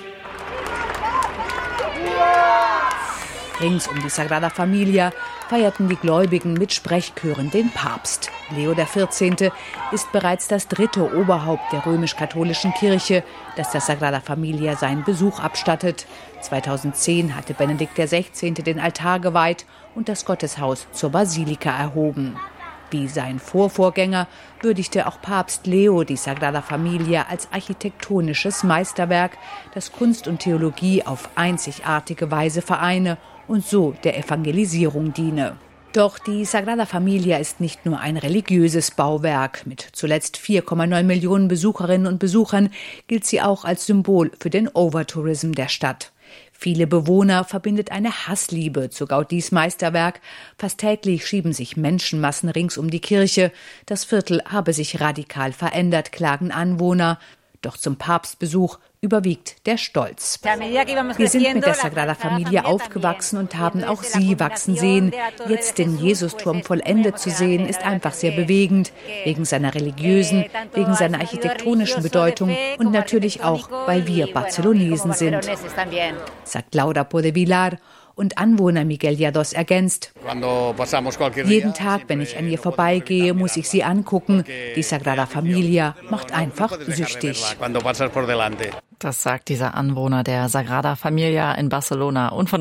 Rings um die Sagrada Familia feierten die Gläubigen mit Sprechchören den Papst. Leo der vierzehnte ist bereits das dritte Oberhaupt der römisch-katholischen Kirche, das der Sagrada Familia seinen Besuch abstattet. zweitausendzehn hatte Benedikt der sechzehnte den Altar geweiht und das Gotteshaus zur Basilika erhoben. Wie sein Vorvorgänger würdigte auch Papst Leo die Sagrada Familia als architektonisches Meisterwerk, das Kunst und Theologie auf einzigartige Weise vereine und so der Evangelisierung diene. Doch die Sagrada Familia ist nicht nur ein religiöses Bauwerk. Mit zuletzt vier Komma neun Millionen Besucherinnen und Besuchern gilt sie auch als Symbol für den Overtourism der Stadt. Viele Bewohner verbindet eine Hassliebe zu Gaudís Meisterwerk. Fast täglich schieben sich Menschenmassen rings um die Kirche. Das Viertel habe sich radikal verändert, klagen Anwohner. Doch zum Papstbesuch überwiegt der Stolz. Wir sind mit der Sagrada Familia aufgewachsen und haben auch sie wachsen sehen. Jetzt den Jesusturm vollendet zu sehen, ist einfach sehr bewegend. Wegen seiner religiösen, wegen seiner architektonischen Bedeutung und natürlich auch, weil wir Barcelonesen sind, sagt Laura Podevilar. Und Anwohner Miguel Llados ergänzt: Jeden Tag, wenn ich an ihr vorbeigehe, muss ich sie angucken. Die Sagrada Familia macht einfach süchtig. Das sagt dieser Anwohner der Sagrada Familia in Barcelona. Und von